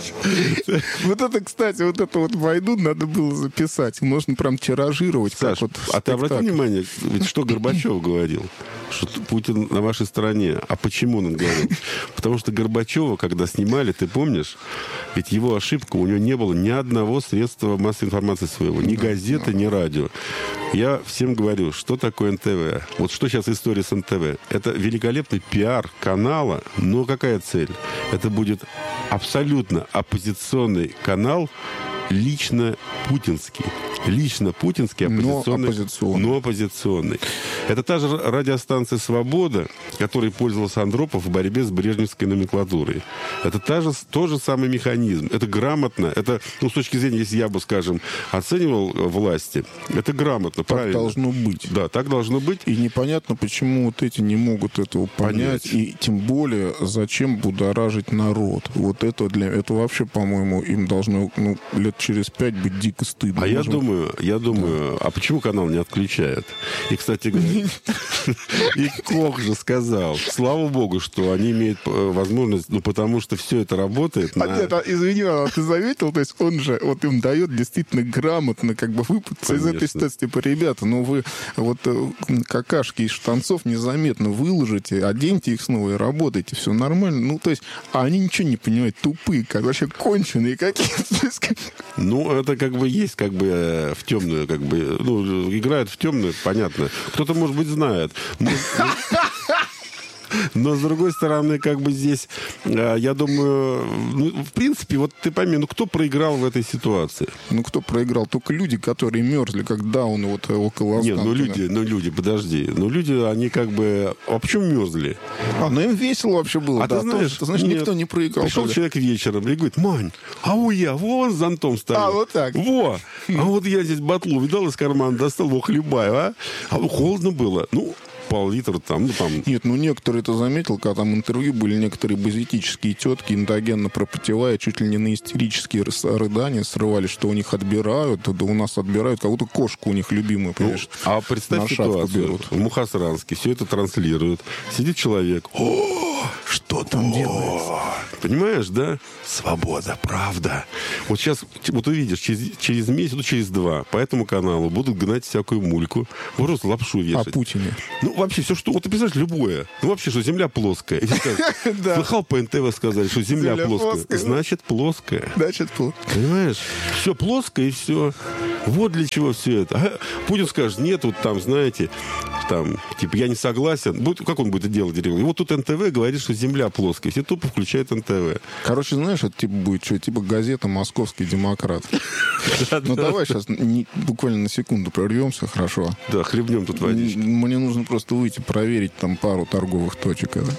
[SPEAKER 1] Вот это, кстати, вот это вот войду, надо было записать. Можно прям тиражировать.
[SPEAKER 2] Саш,
[SPEAKER 1] как вот
[SPEAKER 2] а ты обрати внимание, ведь что Горбачев говорил? Что Путин на вашей стороне. А почему он говорил? Потому что Горбачева, когда снимали, ты помнишь, ведь его ошибка, у него не было ни одного средства массовой информации своего. Ни газеты, ни радио. Я всем говорю, что такое эн тэ вэ. Вот что сейчас история с эн тэ вэ. Это великолепный пиар канала, но какая цель? Это будет абсолютно оппозиционный канал, лично путинский. Лично путинский, оппозиционный,
[SPEAKER 1] но оппозиционный.
[SPEAKER 2] но оппозиционный. Это та же радиостанция «Свобода», которой пользовался Андропов в борьбе с брежневской номенклатурой. Это та же, тот же самый механизм. Это грамотно. Это, ну, с точки зрения, если я бы, скажем, оценивал власти, это грамотно,
[SPEAKER 1] так
[SPEAKER 2] правильно.
[SPEAKER 1] Так должно быть.
[SPEAKER 2] Да, так должно быть.
[SPEAKER 1] И непонятно, почему вот эти не могут этого понять. понять. И тем более, зачем будоражить народ. Вот это для это вообще, по-моему, им должно, ну, лет через пять быть дико стыдно.
[SPEAKER 2] А я думаю, я думаю, да. А почему канал не отключают? И, кстати говоря, и Кох же сказал, слава богу, что они имеют возможность, ну, потому что все это работает.
[SPEAKER 1] А нет, извини, ты заметил, то есть он же, вот им дает действительно грамотно как бы выпутаться из этой ситуации. Типа, ребята, ну вы вот какашки из штанцов незаметно выложите, оденьте их снова и работайте, все нормально. Ну, то есть, а они ничего не понимают, тупые, как вообще конченые какие-то.
[SPEAKER 2] Ну, это как бы есть, как бы в темную, как бы, ну, играют в темную, понятно. Кто-то, может быть, знает. Но, с другой стороны, как бы здесь, я думаю, ну, в принципе, вот ты пойми, ну, кто проиграл в этой ситуации?
[SPEAKER 1] Ну, кто проиграл? Только люди, которые мерзли, как дауны вот около
[SPEAKER 2] Нет, ну, люди, ну, люди, подожди. Ну, люди, они как бы... А почему мерзли?
[SPEAKER 1] А, ну, им весело вообще было.
[SPEAKER 2] А
[SPEAKER 1] да,
[SPEAKER 2] ты знаешь,
[SPEAKER 1] тоже, ты знаешь
[SPEAKER 2] нет,
[SPEAKER 1] никто не проиграл.
[SPEAKER 2] Пришел
[SPEAKER 1] тогда.
[SPEAKER 2] человек вечером и говорит: Мань, а у я вон с зонтом стою.
[SPEAKER 1] А, вот так.
[SPEAKER 2] Во! А вот я здесь батлу видал из кармана, достал его, хлебаю, а? А холодно было. Ну, пол-литра там, ну там...
[SPEAKER 1] Нет, ну некоторые это заметил, когда там интервью были, некоторые базитические тетки эндогенно пропотевая, чуть ли не на истерические рыс- рыдания срывали, что у них отбирают, да у нас отбирают, как будто кошку у них любимую, понимаешь?
[SPEAKER 2] Ну, а представь
[SPEAKER 1] на шапку
[SPEAKER 2] ситуацию.
[SPEAKER 1] берут.
[SPEAKER 2] В Мухосранске все это транслируют. Сидит человек. О, что там делается? Понимаешь, да? Свобода, правда. Вот сейчас, вот увидишь, через, через месяц, ну, через два, по этому каналу будут гнать всякую мульку, просто лапшу вешать.
[SPEAKER 1] О Путине.
[SPEAKER 2] Ну, вообще, все, что... Вот ты представляешь, любое. Ну, вообще, что Земля плоская. И все скажут, слыхал, по эн тэ вэ сказали, что Земля,
[SPEAKER 1] Земля
[SPEAKER 2] плоская.
[SPEAKER 1] плоская.
[SPEAKER 2] Значит, плоская.
[SPEAKER 1] Значит, плохо.
[SPEAKER 2] Понимаешь? Все плоское, и все. Вот для чего все это. А Путин скажет: нет, вот там, знаете, там, типа, я не согласен. Будет, как он будет это делать? И вот тут эн тэ вэ говорит, что Земля плоская. Все тупо включают эн тэ вэ.
[SPEAKER 1] Короче, знаешь, это типа будет что, типа газета «Московский демократ». Ну, давай сейчас буквально на секунду прервемся, хорошо?
[SPEAKER 2] Да, хлебнем тут водички.
[SPEAKER 1] Мне нужно просто выйти, проверить там пару торговых точек. это.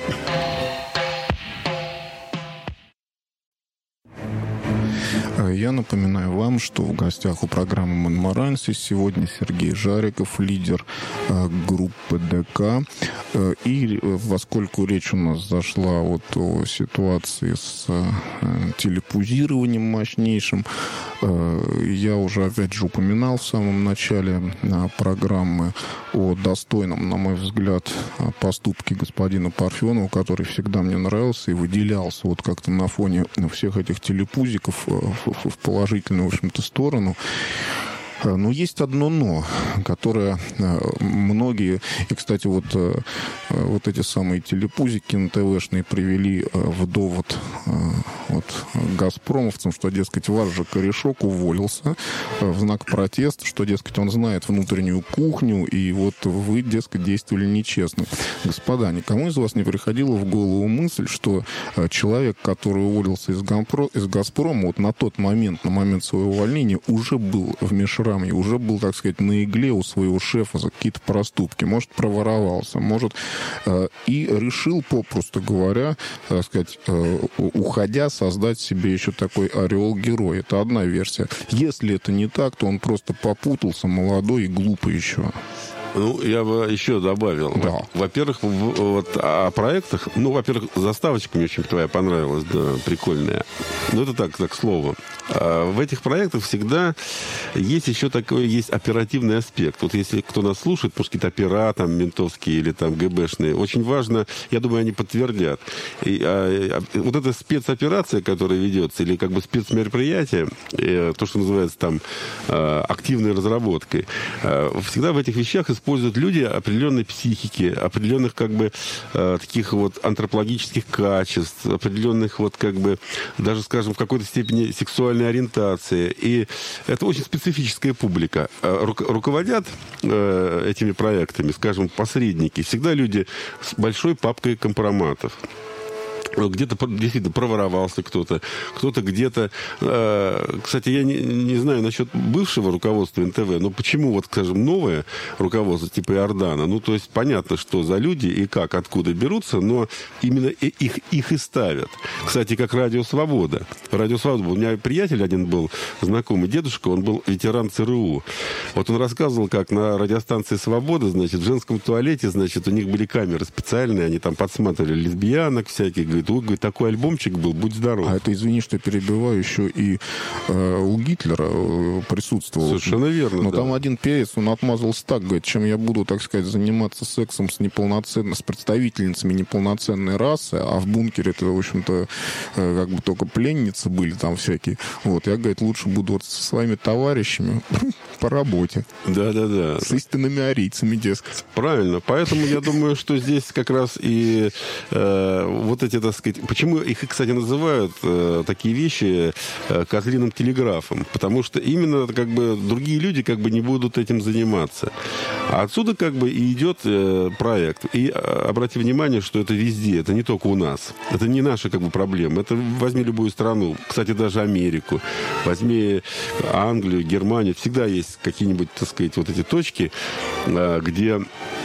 [SPEAKER 1] Я напоминаю вам, что в гостях у программы «Монморанси» сегодня Сергей Жариков, лидер э, группы ДК. Э, и поскольку речь у нас зашла вот о ситуации с э, телепузированием мощнейшим, э, я уже опять же упоминал в самом начале э, программы о достойном, на мой взгляд, поступке господина Парфенова, который всегда мне нравился и выделялся вот как-то на фоне всех этих телепузиков в положительную, в общем-то, сторону. Но есть одно «но», которое многие... И, кстати, вот, вот эти самые телепузики эн тэ вэ-шные привели в довод вот, газпромовцам, что, дескать, ваш же корешок уволился в знак протеста, что, дескать, он знает внутреннюю кухню, и вот вы, дескать, действовали нечестно. Господа, никому из вас не приходила в голову мысль, что человек, который уволился из, Гампро... из «Газпрома», вот на тот момент, на момент своего увольнения, уже был в межраме, уже был, так сказать, на игле у своего шефа за какие-то проступки. Может, проворовался, может, э, и решил, попросту говоря, так сказать, э, уходя, создать себе еще такой ореол героя. Это одна версия. Если это не так, то он просто попутался, молодой и глупый еще.
[SPEAKER 2] Ну, я бы еще добавил.
[SPEAKER 1] Да.
[SPEAKER 2] Во-первых, вот о проектах, ну, во-первых, заставочка мне очень твоя понравилась, да, прикольная. Ну, это так, так, к слову. А в этих проектах всегда есть еще такой, есть оперативный аспект. Вот если кто нас слушает, может, какие-то опера, там, ментовские или там ГБшные, очень важно, я думаю, они подтвердят. И, а, вот эта спецоперация, которая ведется, или как бы спецмероприятие, э, то, что называется там э, активной разработкой, э, всегда в этих вещах используют люди определенной психики, определенных как бы э, таких вот антропологических качеств, определенных вот как бы даже, скажем, в какой-то степени сексуальной ориентации. И это очень специфическая публика. Ру- руководят э, этими проектами, скажем, посредники, всегда люди с большой папкой компроматов. Где-то действительно проворовался кто-то, кто-то где-то... Э, кстати, я не, не знаю насчет бывшего руководства эн тэ вэ, но почему, вот, скажем, новое руководство типа Иордана, ну, то есть понятно, что за люди и как, откуда берутся, но именно их, их и ставят. Кстати, как Радио Свобода. Радио Свобода. У меня приятель один был, знакомый дедушка, он был ветеран цэ эр у. Вот он рассказывал, как на радиостанции «Свобода», значит, в женском туалете, значит, у них были камеры специальные, они там подсматривали лесбиянок всяких, говорит, вот, говорит, такой альбомчик был, будь здоров.
[SPEAKER 1] А это, извини, что я перебиваю, еще и э, у Гитлера э, присутствовал.
[SPEAKER 2] Совершенно верно,
[SPEAKER 1] Но
[SPEAKER 2] да.
[SPEAKER 1] там один певец, он отмазался так, говорит, чем я буду, так сказать, заниматься сексом с неполноценной, с представительницами неполноценной расы, а в бункере это, в общем-то, э, как бы только пленницы были там всякие. Вот, я, говорит, лучше буду вот со своими товарищами по работе.
[SPEAKER 2] Да-да-да.
[SPEAKER 1] С истинными арийцами, дескать.
[SPEAKER 2] Правильно. Поэтому я думаю, что здесь как раз и э, вот эти, так сказать, почему их, кстати, называют э, такие вещи э, козлиным телеграфом? Потому что именно как бы другие люди как бы не будут этим заниматься. А отсюда как бы и идет э, проект. И э, обрати внимание, что это везде, это не только у нас. Это не наша как бы проблема. Это возьми любую страну, кстати, даже Америку, возьми Англию, Германию. Всегда есть какие-нибудь, так сказать, вот эти точки, э, где...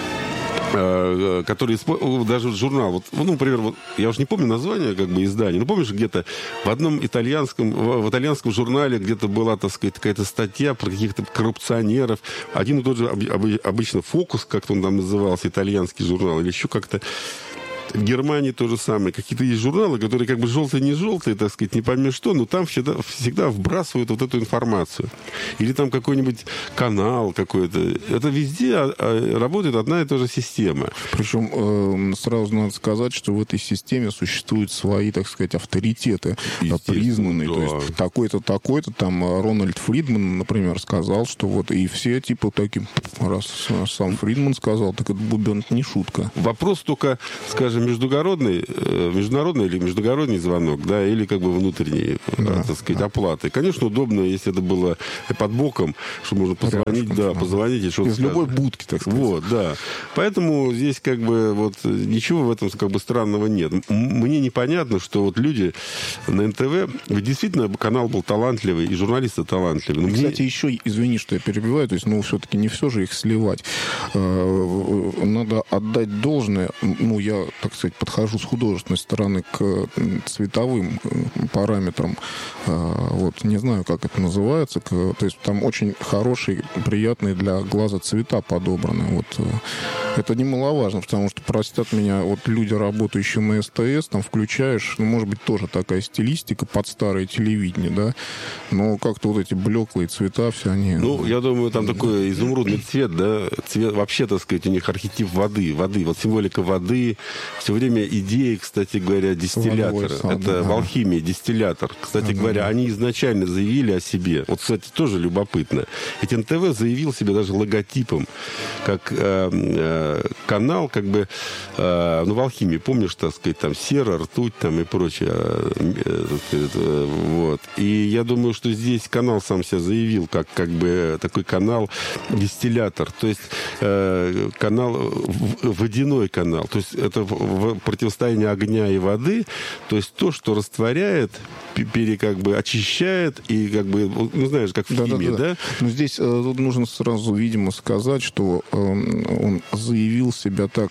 [SPEAKER 2] которые даже журнал, вот, ну, например, вот, я уже не помню название как бы издания, но помнишь, где-то в одном итальянском, в, в итальянском журнале где-то была, так сказать, какая-то статья про каких-то коррупционеров. Один и тот же обычно «Фокус», как-то он там назывался, итальянский журнал, или еще как-то. В Германии то же самое. Какие-то есть журналы, которые как бы желтые-не желтые, так сказать, не пойми что, но там всегда, всегда вбрасывают вот эту информацию. Или там какой-нибудь канал какой-то. Это везде работает одна и та же система.
[SPEAKER 1] Причем сразу надо сказать, что в этой системе существуют свои, так сказать, авторитеты признанные. Да. То есть такой-то, такой-то, там Рональд Фридман, например, сказал, что вот и все типа таким, раз сам Фридман сказал, так это бубен не шутка.
[SPEAKER 2] Вопрос только, скажем, международный, международный или междугородний звонок, да, или как бы внутренние, да, так сказать, оплаты. Конечно, удобно, если это было под боком, что можно позвонить, Рядышком, да, позвонить и что-то
[SPEAKER 1] из сказать. Любой будки, так сказать.
[SPEAKER 2] Вот, да. Поэтому здесь как бы вот ничего в этом как бы странного нет. Мне непонятно, что вот люди на эн тэ вэ, ведь действительно канал был талантливый, и журналисты талантливые.
[SPEAKER 1] Мне... Кстати, еще, извини, что я перебиваю, то есть, ну, все-таки не все же их сливать. Надо отдать должное, ну, я, так сказать, подхожу с художественной стороны к цветовым параметрам. Вот, не знаю, как это называется. То есть там очень хорошие, приятные для глаза цвета подобраны. Вот. Это немаловажно, потому что, простят меня, вот люди, работающие на эс тэ эс, там включаешь, ну, может быть, тоже такая стилистика под старое телевидение, да, но как-то вот эти блеклые цвета все они...
[SPEAKER 2] Ну, я думаю, там такой изумрудный цвет, да, цвет, вообще, так сказать, у них архетип воды, воды, вот символика воды, все время идеи, кстати говоря, дистиллятора. Сад, это да. В алхимии дистиллятор. Кстати да, говоря, да. Они изначально заявили о себе. Вот, кстати, тоже любопытно. Ведь эн тэ вэ заявил себе даже логотипом, как э, э, канал, как бы, э, ну, в алхимии, помнишь, так сказать, там сера, ртуть, там и прочее. Э, э, вот. И я думаю, что здесь канал сам себя заявил, как, как бы такой канал дистиллятор. То есть э, канал, водяной канал. То есть это в противостоянии огня и воды, то есть то, что растворяет, пере, как бы очищает и как бы, ну, знаешь, как в
[SPEAKER 1] да,
[SPEAKER 2] химии,
[SPEAKER 1] да, да?
[SPEAKER 2] да?
[SPEAKER 1] Но здесь э, нужно сразу, видимо, сказать, что э, он заявил себя так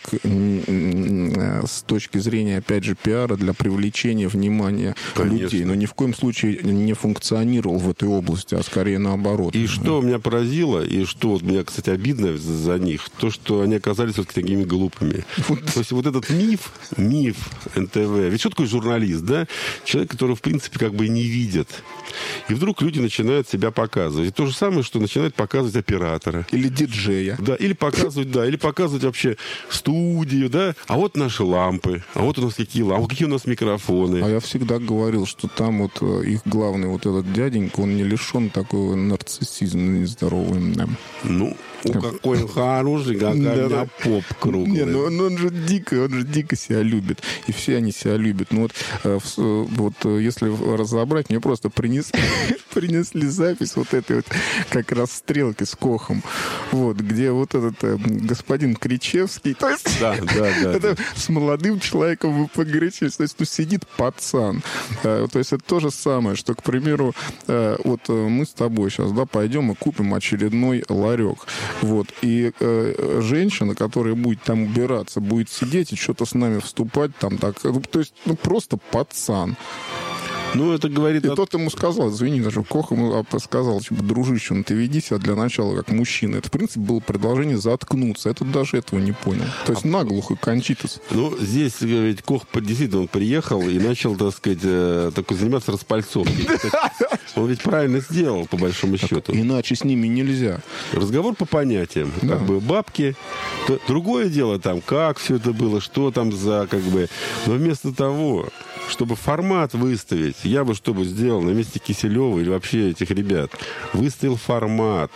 [SPEAKER 1] э, с точки зрения, опять же, пиара для привлечения внимания Конечно. людей, но ни в коем случае не функционировал в этой области, а скорее наоборот.
[SPEAKER 2] И что меня поразило, и что вот меня, кстати, обидно за них, то, что они оказались вот такими глупыми. То есть вот этот миф, миф эн тэ вэ, ведь что такое журналист, да? Человек, который, в принципе, как бы не видит. И вдруг люди начинают себя показывать. И то же самое, что начинают показывать оператора.
[SPEAKER 1] Или диджея.
[SPEAKER 2] Да, или показывать, да, или показывать вообще студию, да. А вот наши лампы, а вот у нас какие лампы, а какие у нас микрофоны.
[SPEAKER 1] А я всегда говорил, что там вот их главный вот этот дяденька, он не лишен такого нарциссизма нездорового. Да.
[SPEAKER 2] Ну, какой он хороший, какая у меня поп круглый.
[SPEAKER 1] Не, ну он, он же дико, он же дико себя любит. И все они себя любят. Ну вот, вот если разобрать, мне просто принесли, принесли запись вот этой вот как раз стрелки с Кохом. Вот, где вот этот господин Кричевский, то есть
[SPEAKER 2] да, да, да,
[SPEAKER 1] это
[SPEAKER 2] да.
[SPEAKER 1] с молодым человеком в Погорячеве, то есть ну, сидит пацан. То есть это то же самое, что, к примеру, вот мы с тобой сейчас, да, пойдем и купим очередной ларек. Вот. И э, женщина, которая будет там убираться, будет сидеть и что-то с нами вступать там так. Ну, то есть, ну, просто пацан.
[SPEAKER 2] Ну, это говорит...
[SPEAKER 1] И
[SPEAKER 2] о...
[SPEAKER 1] тот ему сказал, извини, даже Кох ему сказал, типа, дружище, ну ты веди себя для начала как мужчина. Это, в принципе, было предложение заткнуться. Этот даже этого не понял. То есть а... наглухо кончитас.
[SPEAKER 2] Ну, здесь ведь Кох действительно он приехал и начал, так сказать, такой заниматься распальцовкой. Он ведь правильно сделал, по большому счету.
[SPEAKER 1] Иначе с ними нельзя.
[SPEAKER 2] Разговор по понятиям. Как бы бабки. Другое дело там, как все это было, что там за, как бы... Но вместо того, чтобы формат выставить, я бы что бы сделал на месте Киселева или вообще этих ребят? Выставил формат.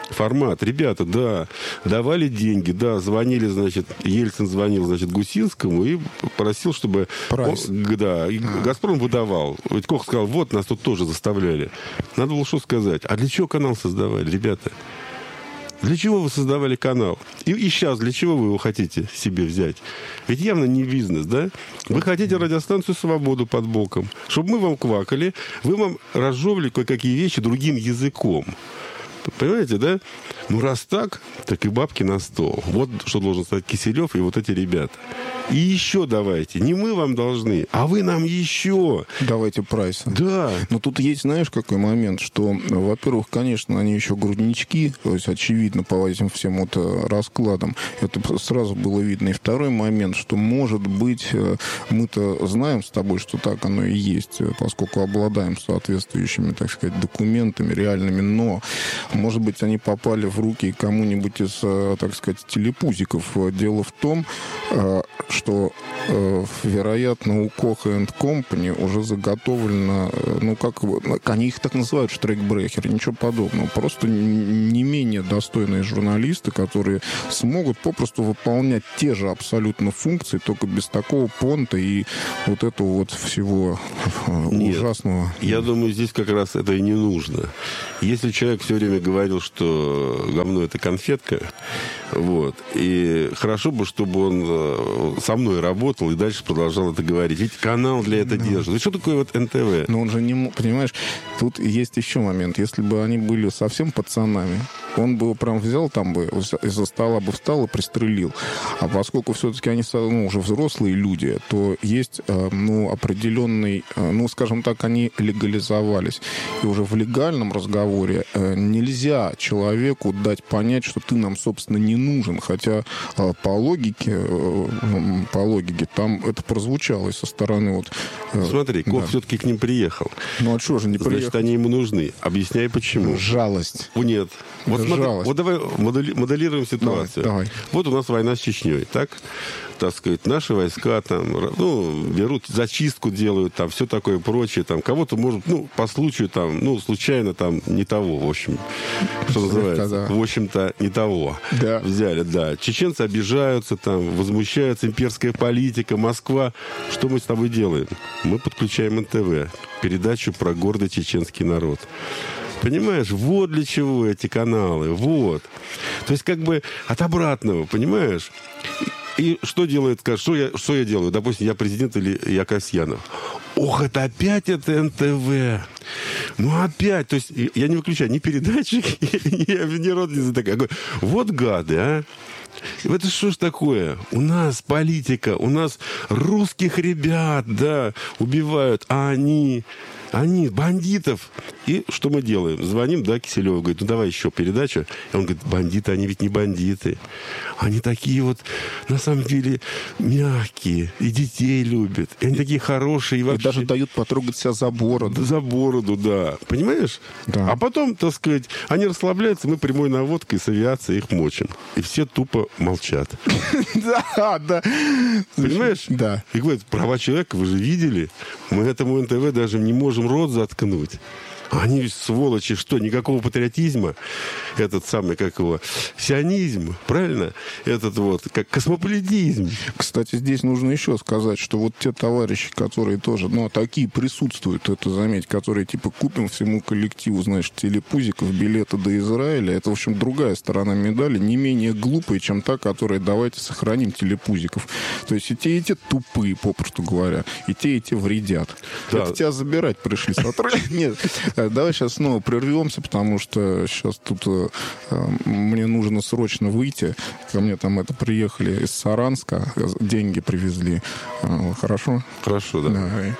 [SPEAKER 2] формат. Ребята, да, давали деньги, да, звонили, значит, Ельцин звонил, значит, Гусинскому и просил, чтобы...
[SPEAKER 1] Прайс.
[SPEAKER 2] Он, да, и а. «Газпром» выдавал. Ведь Кох сказал, вот, нас тут тоже заставляли. Надо было что сказать. А для чего канал создавали, ребята? Для чего вы создавали канал? И, и сейчас для чего вы его хотите себе взять? Ведь явно не бизнес, да? Вы хотите радиостанцию «Свободу» под боком. Чтобы мы вам квакали, вы вам разжевывали кое-какие вещи другим языком. Понимаете, да? Ну, раз так, так и бабки на стол. Вот что должен стать Киселев и вот эти ребята. И еще давайте. Не мы вам должны, а вы нам еще.
[SPEAKER 1] Давайте прайс.
[SPEAKER 2] Да.
[SPEAKER 1] Но тут есть, знаешь, какой момент, что, во-первых, конечно, они еще груднички, то есть, очевидно, по этим всем вот раскладам. Это сразу было видно. И второй момент, что, может быть, мы-то знаем с тобой, что так оно и есть, поскольку обладаем соответствующими, так сказать, документами реальными, но, может быть, они попали в руки кому-нибудь из, так сказать, телепузиков. Дело в том, что, э, вероятно, у Koch энд Company уже заготовлено, ну, как они их так называют, штрейкбрехеры, ничего подобного. Просто не менее достойные журналисты, которые смогут попросту выполнять те же абсолютно функции, только без такого понта и вот этого вот всего
[SPEAKER 2] Нет,
[SPEAKER 1] ужасного.
[SPEAKER 2] Я думаю, здесь как раз это и не нужно. Если человек все время говорил, что говно — это конфетка, вот, и хорошо бы, чтобы он со мной работал и дальше продолжал это говорить. Ведь канал для этого
[SPEAKER 1] no.
[SPEAKER 2] держит. И что такое вот эн тэ вэ?
[SPEAKER 1] Но он же не... Понимаешь, тут есть еще момент. Если бы они были совсем пацанами, он бы прям взял там бы, из-за стола бы встал и пристрелил. А поскольку все-таки они, ну, уже взрослые люди, то есть, ну, определенный... Ну, скажем так, они легализовались. И уже в легальном разговоре нельзя человеку дать понять, что ты нам, собственно, не нужен. Хотя по логике, по логике, там это прозвучало и со стороны вот...
[SPEAKER 2] Смотри, Кох
[SPEAKER 1] да.
[SPEAKER 2] все-таки к ним приехал.
[SPEAKER 1] Ну, а что же не приехал?
[SPEAKER 2] Значит, они ему нужны. Объясняй, почему.
[SPEAKER 1] Жалость.
[SPEAKER 2] О, нет. Вот, смотри, вот давай модели, моделируем ситуацию.
[SPEAKER 1] Давай, давай.
[SPEAKER 2] Вот у нас война с Чечней, так? Так сказать, наши войска там, ну, берут, зачистку делают, там, все такое прочее, там, кого-то, может, ну, по случаю, там, ну, случайно, там, не того, в общем, что называется,
[SPEAKER 1] да.
[SPEAKER 2] в общем-то, не того
[SPEAKER 1] да.
[SPEAKER 2] взяли, да. Чеченцы обижаются, там, возмущаются, имперская политика, Москва. Что мы с тобой делаем? Мы подключаем эн тэ вэ, передачу про гордый чеченский народ. Понимаешь, вот для чего эти каналы, вот. То есть, как бы от обратного, понимаешь? И что делает, что я, что я делаю? Допустим, я президент или я Касьянов. Ох, это опять это эн тэ вэ. Ну, опять. То есть, я не выключаю ни передатчик, ни, ни рот, ни такой. Вот гады, а. Это что ж такое? У нас политика, у нас русских ребят, да, убивают, а они... Они бандитов. И что мы делаем? Звоним, да, Киселеву, говорит, ну давай еще передачу. И он говорит, бандиты, они ведь не бандиты. Они такие вот, на самом деле, мягкие. И детей любят. И они такие хорошие. И, вообще...
[SPEAKER 1] и даже дают потрогать себя за бороду.
[SPEAKER 2] За бороду, да. Понимаешь?
[SPEAKER 1] Да.
[SPEAKER 2] А потом, так сказать, они расслабляются, мы прямой наводкой с авиации их мочим. И все тупо молчат.
[SPEAKER 1] Да, да.
[SPEAKER 2] Понимаешь?
[SPEAKER 1] Да.
[SPEAKER 2] И говорят, права человека, вы же видели? Мы этому эн тэ вэ даже не можем рот заткнуть. Они, сволочи, что, никакого патриотизма? Этот самый, как его, сионизм, правильно? Этот вот, как космополитизм.
[SPEAKER 1] Кстати, здесь нужно еще сказать, что вот те товарищи, которые тоже, ну, такие присутствуют, это заметь, которые, типа, купим всему коллективу, знаешь, телепузиков, билеты до Израиля, это, в общем, другая сторона медали, не менее глупая, чем та, которая давайте сохраним телепузиков. То есть и те, и те тупые, попросту говоря, и те, и те вредят.
[SPEAKER 2] Да.
[SPEAKER 1] Это тебя забирать пришли сотрудники. Нет. Давай сейчас снова прервемся, потому что сейчас тут э, мне нужно срочно выйти. Ко мне там это приехали из Саранска, деньги привезли. Э, хорошо?
[SPEAKER 2] Хорошо, да.
[SPEAKER 1] Давай.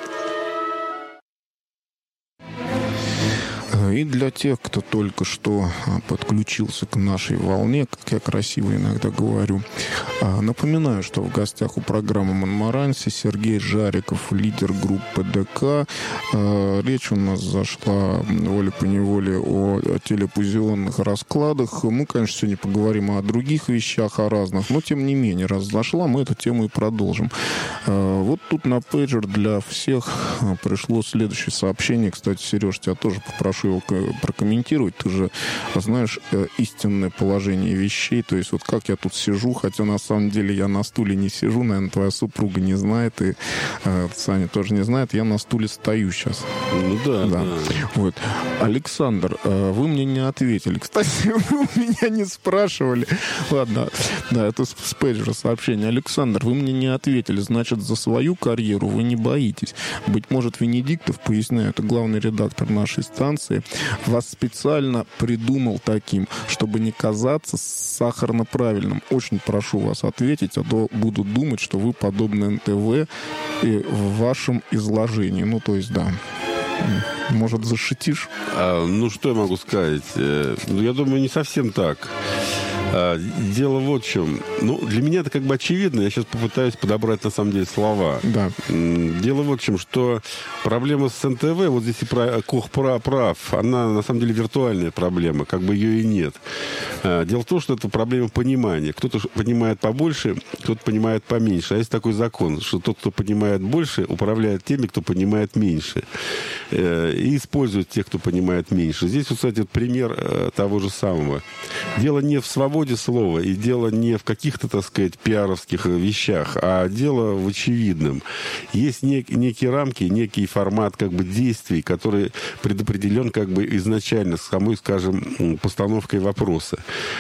[SPEAKER 1] И для тех, кто только что подключился к нашей волне, как я красиво иногда говорю, напоминаю, что в гостях у программы «Монмаранси» Сергей Жариков, лидер группы ДК. Речь у нас зашла волей-поневолей о телепузионных раскладах. Мы, конечно, сегодня поговорим о других вещах, о разных, но, тем не менее, раз зашла, мы эту тему и продолжим. Вот тут на пейджер для всех пришло следующее сообщение. Кстати, Сереж, тебя тоже попрошу его хотел прокомментировать. Ты же знаешь истинное положение вещей. То есть вот как я тут сижу, хотя на самом деле я на стуле не сижу, наверное, твоя супруга не знает, и э, Саня тоже не знает. Я на стуле стою сейчас.
[SPEAKER 2] Ну да, да.
[SPEAKER 1] да. Вот. Александр, э, вы мне не ответили. Кстати, вы у меня не спрашивали. Ладно, да, это с пейджера сообщение. Александр, вы мне не ответили. Значит, за свою карьеру вы не боитесь. Быть может, Венедиктов, поясняю, это главный редактор нашей станции, вас специально придумал таким, чтобы не казаться сахарно правильным. Очень прошу вас ответить, а то буду думать, что вы подобны эн тэ вэ и в вашем изложении. Ну, то есть, да. Может, защитишь?
[SPEAKER 2] А, ну, что я могу сказать? Ну, я думаю, не совсем так. Дело вот в чем. Ну, для меня это как бы очевидно. Я сейчас попытаюсь подобрать, на самом деле, слова.
[SPEAKER 1] Да.
[SPEAKER 2] Дело вот в чем, что проблема с эн тэ вэ, вот здесь и про, Кох прав, она, на самом деле, виртуальная проблема. Как бы ее и нет. Дело в том, что это проблема понимания. Кто-то понимает побольше, кто-то понимает поменьше. А есть такой закон, что тот, кто понимает больше, управляет теми, кто понимает меньше. И использует тех, кто понимает меньше. Здесь, вот, кстати, пример того же самого. Дело не в свободе слова, и дело не в каких-то, так сказать, пиаровских вещах, а дело в очевидном. Есть нек- некие рамки, некий формат как бы действий, который предопределен как бы изначально самой, скажем, постановкой вопроса.